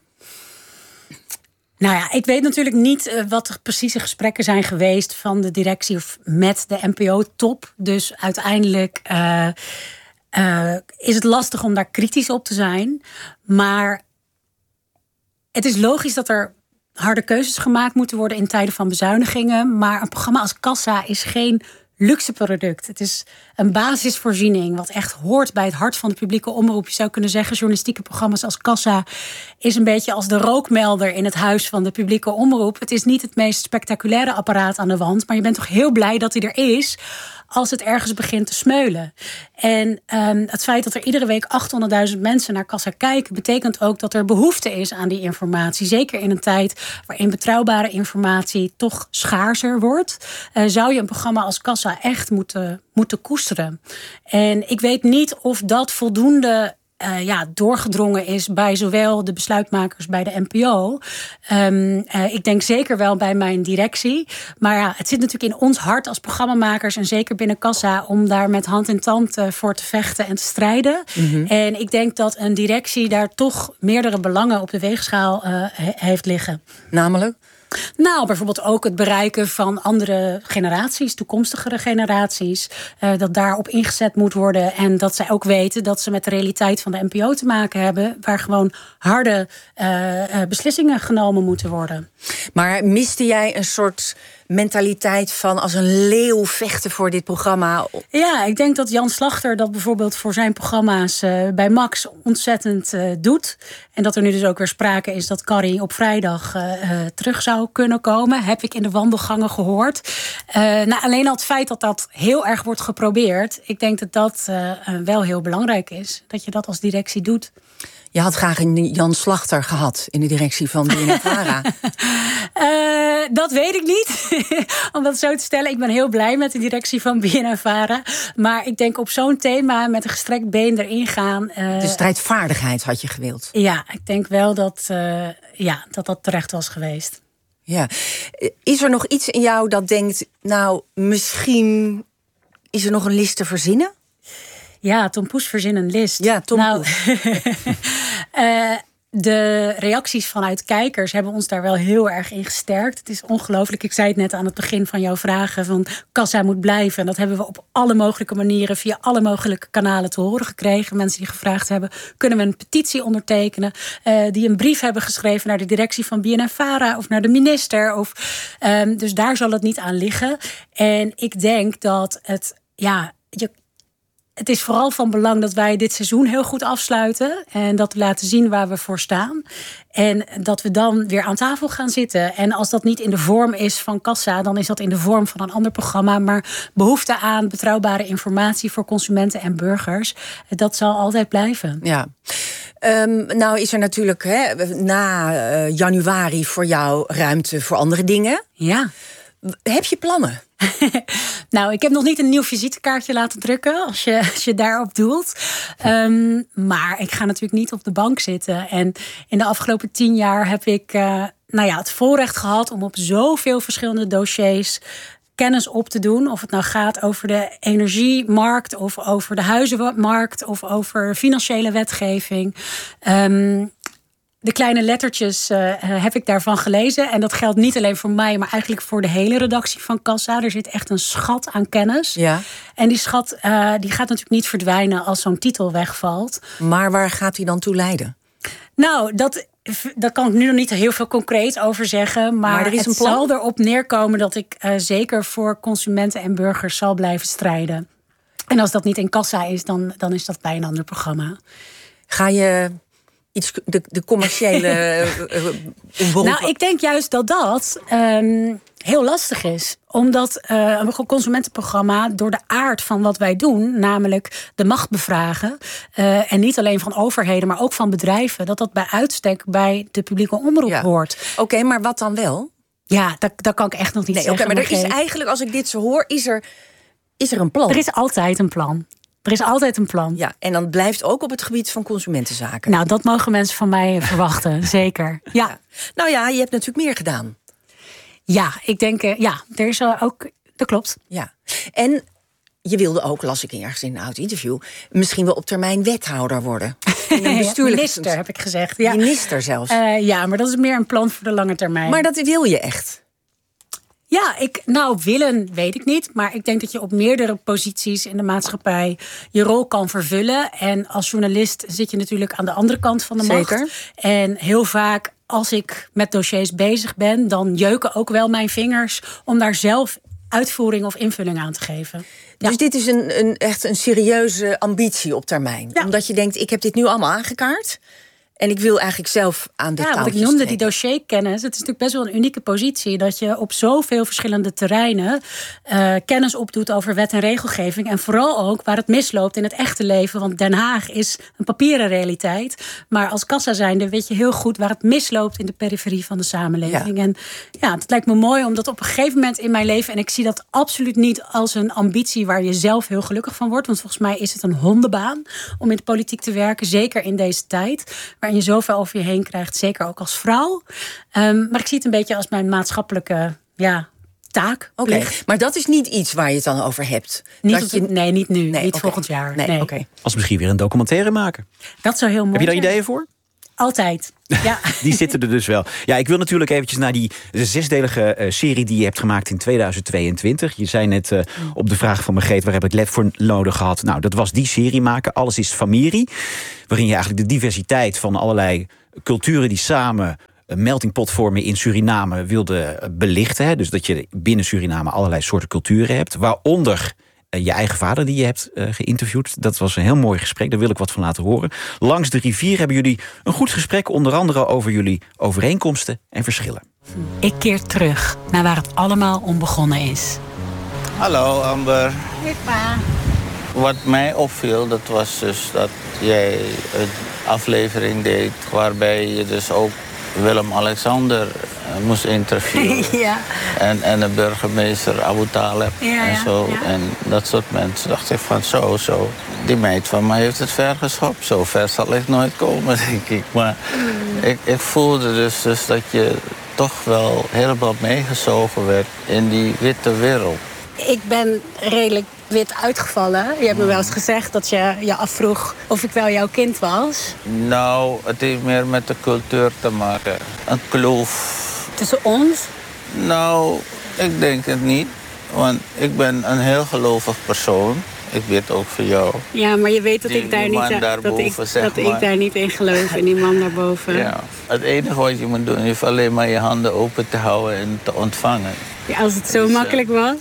Nou ja, ik weet natuurlijk niet uh, wat de precieze gesprekken zijn geweest... van de directie of met de N P O-top. Dus uiteindelijk uh, uh, is het lastig om daar kritisch op te zijn. Maar het is logisch dat er harde keuzes gemaakt moeten worden... in tijden van bezuinigingen. Maar een programma als Kassa is geen luxe product. Het is een basisvoorziening wat echt hoort bij het hart van de publieke omroep. Je zou kunnen zeggen, journalistieke programma's als Kassa is een beetje als de rookmelder in het huis van de publieke omroep. Het is niet het meest spectaculaire apparaat aan de wand, maar je bent toch heel blij dat hij er is als het ergens begint te smeulen. En um, het feit dat er iedere week achthonderdduizend mensen naar Kassa kijken, betekent ook dat er behoefte is aan die informatie. Zeker in een tijd waarin betrouwbare informatie toch schaarser wordt. Uh, zou je een programma als Kassa echt moeten, moeten koesteren. En ik weet niet of dat voldoende Uh, ja, doorgedrongen is bij zowel de besluitmakers bij de N P O. Um, uh, ik denk zeker wel bij mijn directie. Maar ja, het zit natuurlijk in ons hart als programmamakers en zeker binnen Kassa om daar met hand in tand uh, voor te vechten en te strijden. Mm-hmm. En ik denk dat een directie daar toch meerdere belangen op de weegschaal uh, he- heeft liggen. Namelijk? Nou, bijvoorbeeld ook het bereiken van andere generaties, toekomstigere generaties. Uh, dat daarop ingezet moet worden. En dat zij ook weten dat ze met de realiteit van de N P O te maken hebben, waar gewoon harde uh, uh, beslissingen genomen moeten worden. Maar miste jij een soort mentaliteit van als een leeuw vechten voor dit programma? Ja, ik denk dat Jan Slachter dat bijvoorbeeld voor zijn programma's uh, bij Max ontzettend uh, doet. En dat er nu dus ook weer sprake is dat Carrie op vrijdag uh, uh, terug zou kunnen komen. Heb ik in de wandelgangen gehoord. Uh, nou, alleen al het feit dat dat heel erg wordt geprobeerd. Ik denk dat dat uh, uh, wel heel belangrijk is. Dat je dat als directie doet. Je had graag een Jan Slachter gehad in de directie van B N N Vara. uh, dat weet ik niet. Om dat zo te stellen. Ik ben heel blij met de directie van B N N Vara. Maar ik denk op zo'n thema met een gestrekt been erin gaan. Uh, de strijdvaardigheid had je gewild. Ja, ik denk wel dat, uh, ja, dat dat terecht was geweest. Ja. Is er nog iets in jou dat denkt, nou, misschien is er nog een list te verzinnen? Ja, Tom Poes verzin een list. Ja, Tom nou, Poes. uh, de reacties vanuit kijkers hebben ons daar wel heel erg in gesterkt. Het is ongelooflijk. Ik zei het net aan het begin van jouw vragen van Kassa moet blijven. En dat hebben we op alle mogelijke manieren via alle mogelijke kanalen te horen gekregen. Mensen die gevraagd hebben, kunnen we een petitie ondertekenen? Uh, die een brief hebben geschreven naar de directie van B N N Vara of naar de minister. Of, um, dus daar zal het niet aan liggen. En ik denk dat het, ja, je Het is vooral van belang dat wij dit seizoen heel goed afsluiten. En dat we laten zien waar we voor staan. En dat we dan weer aan tafel gaan zitten. En als dat niet in de vorm is van Kassa, dan is dat in de vorm van een ander programma. Maar behoefte aan betrouwbare informatie voor consumenten en burgers, dat zal altijd blijven. Ja. Um, nou is er natuurlijk hè, na uh, januari voor jou ruimte voor andere dingen. Ja. Heb je plannen? Nou, ik heb nog niet een nieuw visitekaartje laten drukken, als je, als je daarop doelt. Um, maar ik ga natuurlijk niet op de bank zitten. En in de afgelopen tien jaar heb ik uh, nou ja, het voorrecht gehad om op zoveel verschillende dossiers kennis op te doen. Of het nou gaat over de energiemarkt, of over de huizenmarkt, of over financiële wetgeving. Um, De kleine lettertjes uh, heb ik daarvan gelezen. En dat geldt niet alleen voor mij, maar eigenlijk voor de hele redactie van Kassa. Er zit echt een schat aan kennis. Ja. En die schat uh, die gaat natuurlijk niet verdwijnen als zo'n titel wegvalt. Maar waar gaat die dan toe leiden? Nou, dat, daar kan ik nu nog niet heel veel concreet over zeggen. Maar, maar er is het een plan? Zal erop neerkomen dat ik uh, zeker voor consumenten en burgers zal blijven strijden. En als dat niet in Kassa is, dan, dan is dat bij een ander programma. Ga je iets de, de commerciële uh, Nou, ik denk juist dat dat um, heel lastig is. Omdat uh, een consumentenprogramma door de aard van wat wij doen, namelijk de macht bevragen, uh, en niet alleen van overheden, maar ook van bedrijven, dat dat bij uitstek bij de publieke omroep ja. hoort. Oké, okay, maar wat dan wel? Ja, dat, dat kan ik echt nog niet nee, zeggen. Oké, maar er is eigenlijk, als ik dit zo hoor, is er, is er een plan? Er is altijd een plan. Er is altijd een plan. Ja, en dan blijft ook op het gebied van consumentenzaken. Nou, dat mogen mensen van mij verwachten, zeker. Ja. Ja. Nou ja, je hebt natuurlijk meer gedaan. Ja, ik denk, uh, ja, er is uh, ook, dat klopt. Ja, en je wilde ook, las ik ergens in een oud interview, misschien wel op termijn wethouder worden. In een bestuurlijke minister, heb ik gezegd. Ja. Minister zelfs. Uh, ja, maar dat is meer een plan voor de lange termijn. Maar dat wil je echt? Ja, ik, nou, willen weet ik niet. Maar ik denk dat je op meerdere posities in de maatschappij je rol kan vervullen. En als journalist zit je natuurlijk aan de andere kant van de macht. Zeker. En heel vaak, als ik met dossiers bezig ben, dan jeuken ook wel mijn vingers om daar zelf uitvoering of invulling aan te geven. Dus ja. dit is een, een, echt een serieuze ambitie op termijn? Ja. Omdat je denkt, ik heb dit nu allemaal aangekaart en ik wil eigenlijk zelf aan de ja, touwtjes wat ik noemde, trekken. die dossierkennis. Het is natuurlijk best wel een unieke positie, dat je op zoveel verschillende terreinen uh, kennis opdoet over wet en regelgeving. En vooral ook waar het misloopt in het echte leven. Want Den Haag is een papieren realiteit. Maar als Kassa zijnde weet je heel goed waar het misloopt in de periferie van de samenleving. Ja. En ja, het lijkt me mooi om dat op een gegeven moment in mijn leven, en ik zie dat absoluut niet als een ambitie waar je zelf heel gelukkig van wordt. Want volgens mij is het een hondenbaan om in de politiek te werken. Zeker in deze tijd, waarin je zoveel over je heen krijgt. Zeker ook als vrouw. Um, maar ik zie het een beetje als mijn maatschappelijke ja, taak. Oké, okay, maar dat is niet iets waar je het dan over hebt? Niet dat je... je... Nee, niet nu. Nee, niet okay. volgend jaar. Nee, nee. Okay. Als misschien weer een documentaire maken. Dat zou heel mooi zijn. Heb je daar zijn. ideeën voor? Altijd. Ja. Die zitten er dus wel. Ja, ik wil natuurlijk eventjes naar die zesdelige uh, serie die je hebt gemaakt in tweeduizend tweeëntwintig. Je zei net uh, op de vraag van Margreet, waar heb ik lef voor nodig gehad? Nou, dat was die serie maken, Alles is familie. Waarin je eigenlijk de diversiteit van allerlei culturen die samen een melting pot vormen in Suriname wilde belichten. Hè? Dus dat je binnen Suriname allerlei soorten culturen hebt. Waaronder je eigen vader die je hebt uh, geïnterviewd. Dat was een heel mooi gesprek, daar wil ik wat van laten horen. Langs de rivier hebben jullie een goed gesprek, onder andere over jullie overeenkomsten en verschillen. Ik keer terug naar waar het allemaal om begonnen is. Hallo Amber. Hey pa. Wat mij opviel, dat was dus dat jij een aflevering deed waarbij je dus ook Willem-Alexander uh, moest interviewen. Ja. En, en de burgemeester Abu Taleb ja, en zo. Ja. En dat soort mensen. Dacht ik van zo, zo. Die meid van mij heeft het ver geschopt. Zo ver zal ik nooit komen, denk ik. Maar mm. ik, ik voelde dus, dus dat je toch wel helemaal meegezogen werd in die witte wereld. Ik ben redelijk wit uitgevallen. Je hebt me wel eens gezegd dat je je afvroeg of ik wel jouw kind was. Nou, het heeft meer met de cultuur te maken. Een kloof. Tussen ons? Nou, ik denk het niet. Want ik ben een heel gelovig persoon. Ik weet ook voor jou. Ja, maar je weet dat, die, ik daar, niet, dat, ik, zeg dat maar. ik daar niet in geloof, in die man daarboven. Ja. Het enige wat je moet doen is alleen maar je handen open te houden en te ontvangen. Ja, als het zo dus, makkelijk was.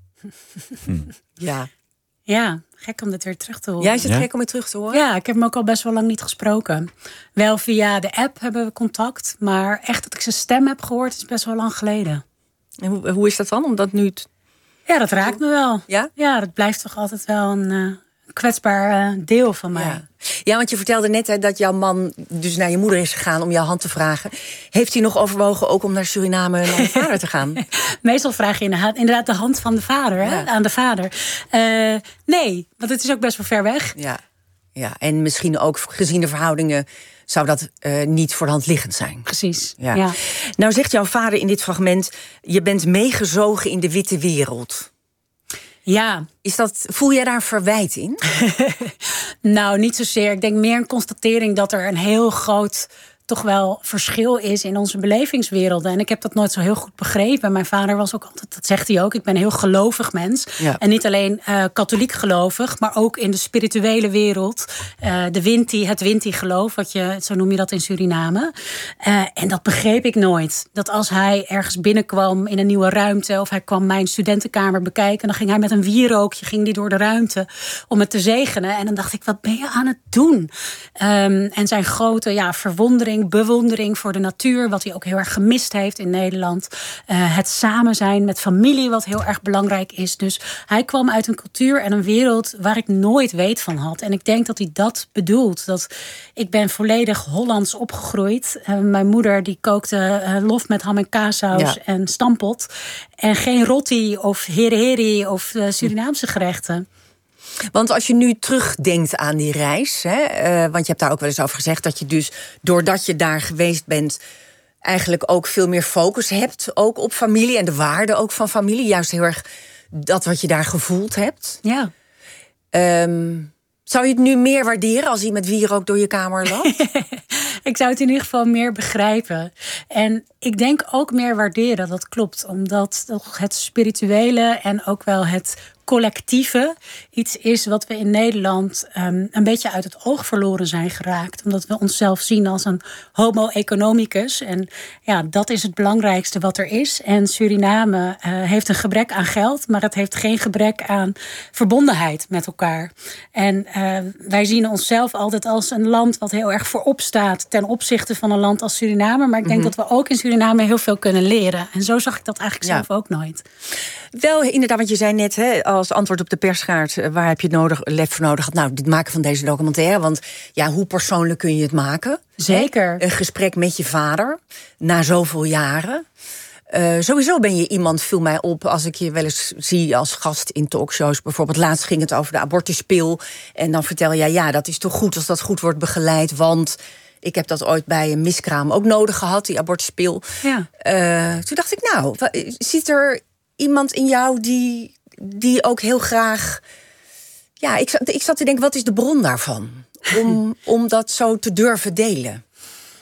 Ja. Ja, gek om dit weer terug te horen. Ja, is het ja? gek om het terug te horen? Ja, ik heb hem ook al best wel lang niet gesproken. Wel via de app hebben we contact. Maar echt dat ik zijn stem heb gehoord is best wel lang geleden. En hoe, hoe is dat dan? Om dat nu t... Ja, dat raakt me wel. Ja? Ja, dat blijft toch altijd wel een uh, kwetsbaar uh, deel van mij. Ja. Ja, want je vertelde net hè, dat jouw man dus naar je moeder is gegaan om jouw hand te vragen. Heeft hij nog overwogen ook om naar Suriname naar de vader te gaan? Meestal vraag je inderdaad de hand van de vader, hè? Ja. Aan de vader. Uh, nee, want het is ook best wel ver weg. Ja, ja. En misschien ook gezien de verhoudingen zou dat uh, niet voor de hand liggend zijn. Precies, ja. ja. Nou zegt jouw vader in dit fragment, je bent meegezogen in de witte wereld. Ja. Is dat, voel jij daar verwijt in? Nou, niet zozeer. Ik denk meer een constatering dat er een heel groot toch wel verschil is in onze belevingswerelden. En ik heb dat nooit zo heel goed begrepen. Mijn vader was ook altijd, dat zegt hij ook, ik ben een heel gelovig mens. Ja. En niet alleen uh, katholiek gelovig, maar ook in de spirituele wereld. Uh, de Winti, het Winti-geloof, wat je, zo noem je dat in Suriname. Uh, en dat begreep ik nooit. Dat als hij ergens binnenkwam in een nieuwe ruimte, of hij kwam mijn studentenkamer bekijken, dan ging hij met een wierookje ging die door de ruimte om het te zegenen. En dan dacht ik, wat ben je aan het doen? Um, en zijn grote ja, verwondering, bewondering voor de natuur, wat hij ook heel erg gemist heeft in Nederland. Uh, het samen zijn met familie, wat heel erg belangrijk is. Dus hij kwam uit een cultuur en een wereld waar ik nooit weet van had. En ik denk dat hij dat bedoelt. Dat ik ben volledig Hollands opgegroeid. Uh, mijn moeder die kookte uh, lof met ham en kaassaus ja. en stampot. En geen roti of heri heri of uh, Surinaamse gerechten. Want als je nu terugdenkt aan die reis, hè, uh, want je hebt daar ook wel eens over gezegd dat je dus, doordat je daar geweest bent, eigenlijk ook veel meer focus hebt, ook op familie en de waarde ook van familie. Juist heel erg dat wat je daar gevoeld hebt. Ja. Um, zou je het nu meer waarderen als iemand wierook door je kamer loopt? Ik zou het in ieder geval meer begrijpen. En ik denk ook meer waarderen, dat klopt. Omdat het spirituele en ook wel het collectieve iets is wat we in Nederland um, een beetje uit het oog verloren zijn geraakt. Omdat we onszelf zien als een homo economicus. En ja, dat is het belangrijkste wat er is. En Suriname uh, heeft een gebrek aan geld, maar het heeft geen gebrek aan verbondenheid met elkaar. En uh, wij zien onszelf altijd als een land wat heel erg voorop staat ten opzichte van een land als Suriname. Maar ik denk mm-hmm. dat we ook in Suriname heel veel kunnen leren. En zo zag ik dat eigenlijk ja. zelf ook nooit. Wel, inderdaad, want je zei net, hè, als antwoord op de perskaart, waar heb je het nodig, lef voor nodig gehad? Nou, het maken van deze documentaire. Want ja, hoe persoonlijk kun je het maken? Zeker. Hè? Een gesprek met je vader, na zoveel jaren. Uh, sowieso ben je iemand, viel mij op, als ik je wel eens zie als gast in talkshows. Bijvoorbeeld laatst ging het over de abortuspil. En dan vertel jij, ja, dat is toch goed als dat goed wordt begeleid. Want ik heb dat ooit bij een miskraam ook nodig gehad, die abortuspil. Ja. Uh, toen dacht ik, nou, zit er iemand in jou die, die ook heel graag... Ja, ik zat, ik zat te denken, wat is de bron daarvan? Om, om dat zo te durven delen.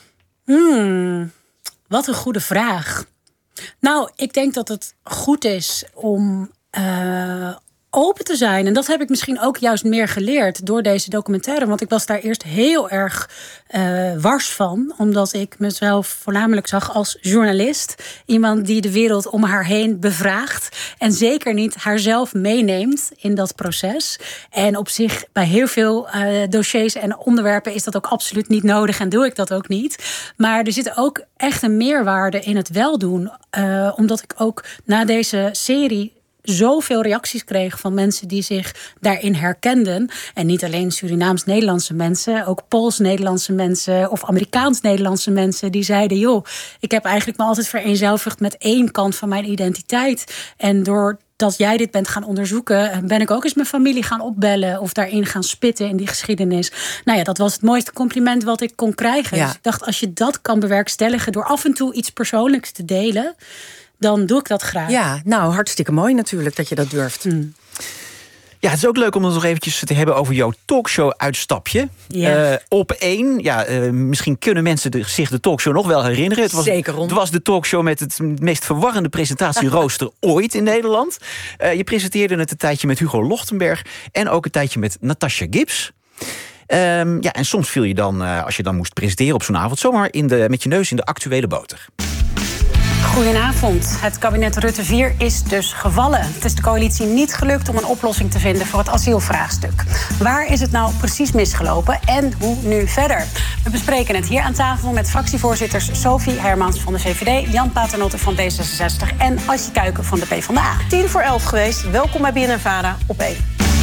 Hmm, wat een goede vraag. Nou, ik denk dat het goed is om uh, open te zijn. En dat heb ik misschien ook juist meer geleerd door deze documentaire. Want ik was daar eerst heel erg uh, wars van. Omdat ik mezelf voornamelijk zag als journalist. Iemand die de wereld om haar heen bevraagt. En zeker niet haarzelf meeneemt in dat proces. En op zich bij heel veel uh, dossiers en onderwerpen is dat ook absoluut niet nodig. En doe ik dat ook niet. Maar er zit ook echt een meerwaarde in het weldoen. Uh, omdat ik ook na deze serie zoveel reacties kreeg van mensen die zich daarin herkenden. En niet alleen Surinaams-Nederlandse mensen, ook Pools-Nederlandse mensen of Amerikaans-Nederlandse mensen die zeiden, joh, ik heb eigenlijk me altijd vereenzelvigd met één kant van mijn identiteit. En door dat jij dit bent gaan onderzoeken, ben ik ook eens mijn familie gaan opbellen of daarin gaan spitten in die geschiedenis. Nou ja, dat was het mooiste compliment wat ik kon krijgen. Ja. Dus ik dacht, als je dat kan bewerkstelligen door af en toe iets persoonlijks te delen, dan doe ik dat graag. Ja, nou, hartstikke mooi natuurlijk dat je dat durft. Hmm. Ja, het is ook leuk om het nog eventjes te hebben over jouw talkshow-uitstapje. Ja. Uh, op één, ja, uh, misschien kunnen mensen de, zich de talkshow nog wel herinneren. Het was, Zeker, Ron. Het was de talkshow met het meest verwarrende presentatierooster ooit in Nederland. Uh, je presenteerde het een tijdje met Hugo Lochtenberg en ook een tijdje met Natasha Gibbs. Um, ja, en soms viel je dan, uh, als je dan moest presenteren op zo'n avond, zomaar in de, met je neus in de actuele boter. Goedenavond. Het kabinet Rutte vier is dus gevallen. Het is de coalitie niet gelukt om een oplossing te vinden voor het asielvraagstuk. Waar is het nou precies misgelopen en hoe nu verder? We bespreken het hier aan tafel met fractievoorzitters Sophie Hermans van de V V D, Jan Paternotte van D zesenzestig en Asje Kuiken van de PvdA. Tien voor elf geweest. Welkom bij B N N Vara op één.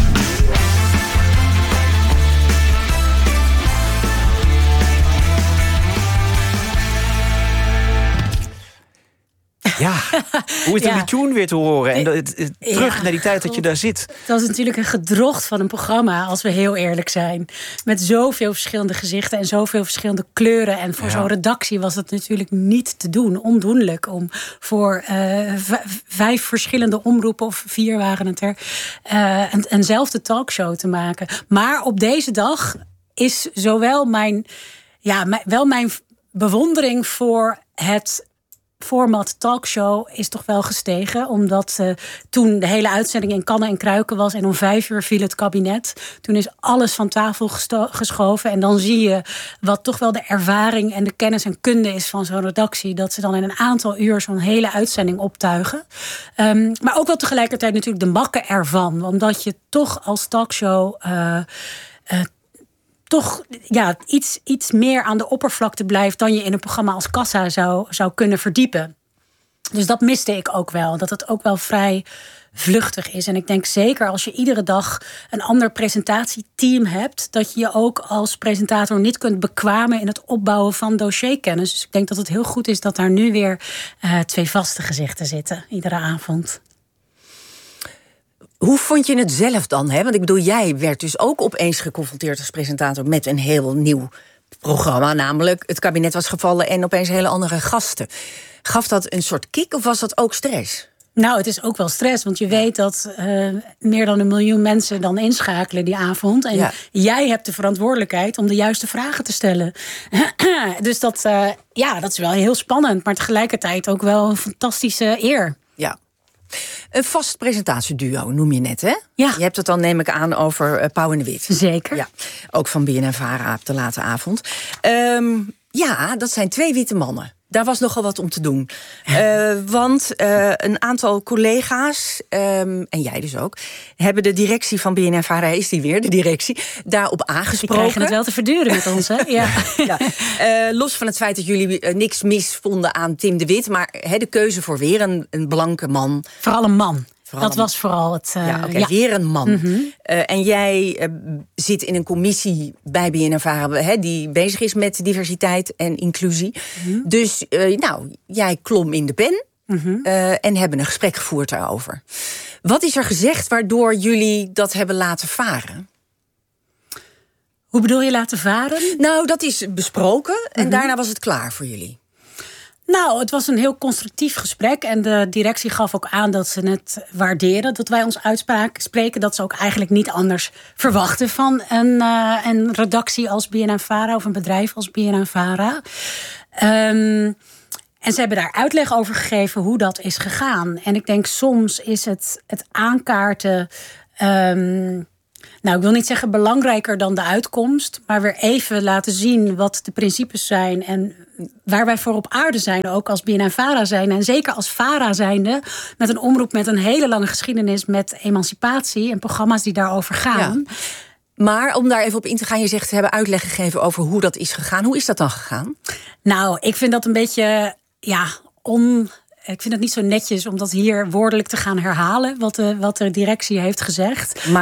Ja, hoe is het om Ja. die tune weer te horen? En dat, het, het- terug Ja, naar die tijd dat je daar zit. Het was natuurlijk een gedrocht van een programma, als we heel eerlijk zijn. Met zoveel verschillende gezichten en zoveel verschillende kleuren. En voor Ja. zo'n redactie was het natuurlijk niet te doen. Ondoenlijk om voor uh, v- vijf verschillende omroepen, of vier waren het er, uh, een, eenzelfde talkshow te maken. Maar op deze dag is zowel mijn, ja, mijn- wel mijn bewondering voor het format talkshow is toch wel gestegen. Omdat uh, toen de hele uitzending in kannen en kruiken was en om vijf uur viel het kabinet. Toen is alles van tafel gesto- geschoven. En dan zie je wat toch wel de ervaring en de kennis en kunde is van zo'n redactie. Dat ze dan in een aantal uur zo'n hele uitzending optuigen. Um, maar ook wel tegelijkertijd natuurlijk de makken ervan. Omdat je toch als talkshow Uh, uh, toch ja, iets, iets meer aan de oppervlakte blijft dan je in een programma als Kassa zou, zou kunnen verdiepen. Dus dat miste ik ook wel. Dat het ook wel vrij vluchtig is. En ik denk zeker als je iedere dag een ander presentatieteam hebt, dat je je ook als presentator niet kunt bekwamen in het opbouwen van dossierkennis. Dus ik denk dat het heel goed is dat daar nu weer uh, twee vaste gezichten zitten, iedere avond. Hoe vond je het zelf dan? Hè? Want ik bedoel, jij werd dus ook opeens geconfronteerd als presentator met een heel nieuw programma. Namelijk, het kabinet was gevallen en opeens hele andere gasten. Gaf dat een soort kick of was dat ook stress? Nou, het is ook wel stress, want je weet dat uh, meer dan een miljoen mensen dan inschakelen die avond. En Ja. jij hebt de verantwoordelijkheid om de juiste vragen te stellen. Dus dat, uh, ja, dat is wel heel spannend, maar tegelijkertijd ook wel een fantastische eer. Ja. Een vast presentatieduo noem je net, hè? Ja. Je hebt het dan, neem ik aan, over uh, Pauw en de Wit. Zeker. Ja. Ook van B N N Vara op de late avond. Um, ja, dat zijn twee witte mannen. Daar was nogal wat om te doen. Uh, want uh, een aantal collega's, um, en jij dus ook, hebben de directie van B N N Vara, is die weer, de directie, daarop aangesproken. Die krijgen het wel te verduren met ons, hè? Ja. ja. Uh, los van het feit dat jullie uh, niks mis vonden aan Tim de Wit, maar he, de keuze voor weer een, een blanke man. Vooral een man. Vooral dat een... was vooral het. Uh, ja, oké, okay, ja. weer een man. Mm-hmm. Uh, en jij uh, zit in een commissie bij B N N Vara he, die bezig is met diversiteit en inclusie. Mm-hmm. Dus uh, nou, jij klom in de pen mm-hmm. uh, en hebben een gesprek gevoerd daarover. Wat is er gezegd waardoor jullie dat hebben laten varen? Hoe bedoel je laten varen? Nou, dat is besproken en mm-hmm. daarna was het klaar voor jullie. Nou, het was een heel constructief gesprek. En de directie gaf ook aan dat ze het waarderen dat wij ons uitspreken. Dat ze ook eigenlijk niet anders verwachten van een, uh, een redactie als B N N Vara of een bedrijf als B N N Vara. Um, en ze hebben daar uitleg over gegeven hoe dat is gegaan. En ik denk soms is het, het aankaarten... Um, nou, ik wil niet zeggen belangrijker dan de uitkomst, maar weer even laten zien wat de principes zijn en waar wij voor op aarde zijn, ook als B N N Vara zijn. En zeker als Vara zijnde, met een omroep met een hele lange geschiedenis met emancipatie en programma's die daarover gaan. Ja. Maar om daar even op in te gaan, je zegt ze hebben uitleg gegeven over hoe dat is gegaan. Hoe is dat dan gegaan? Nou, ik vind dat een beetje, ja, on... Ik vind het niet zo netjes om dat hier woordelijk te gaan herhalen, wat de, wat de directie heeft gezegd. Maar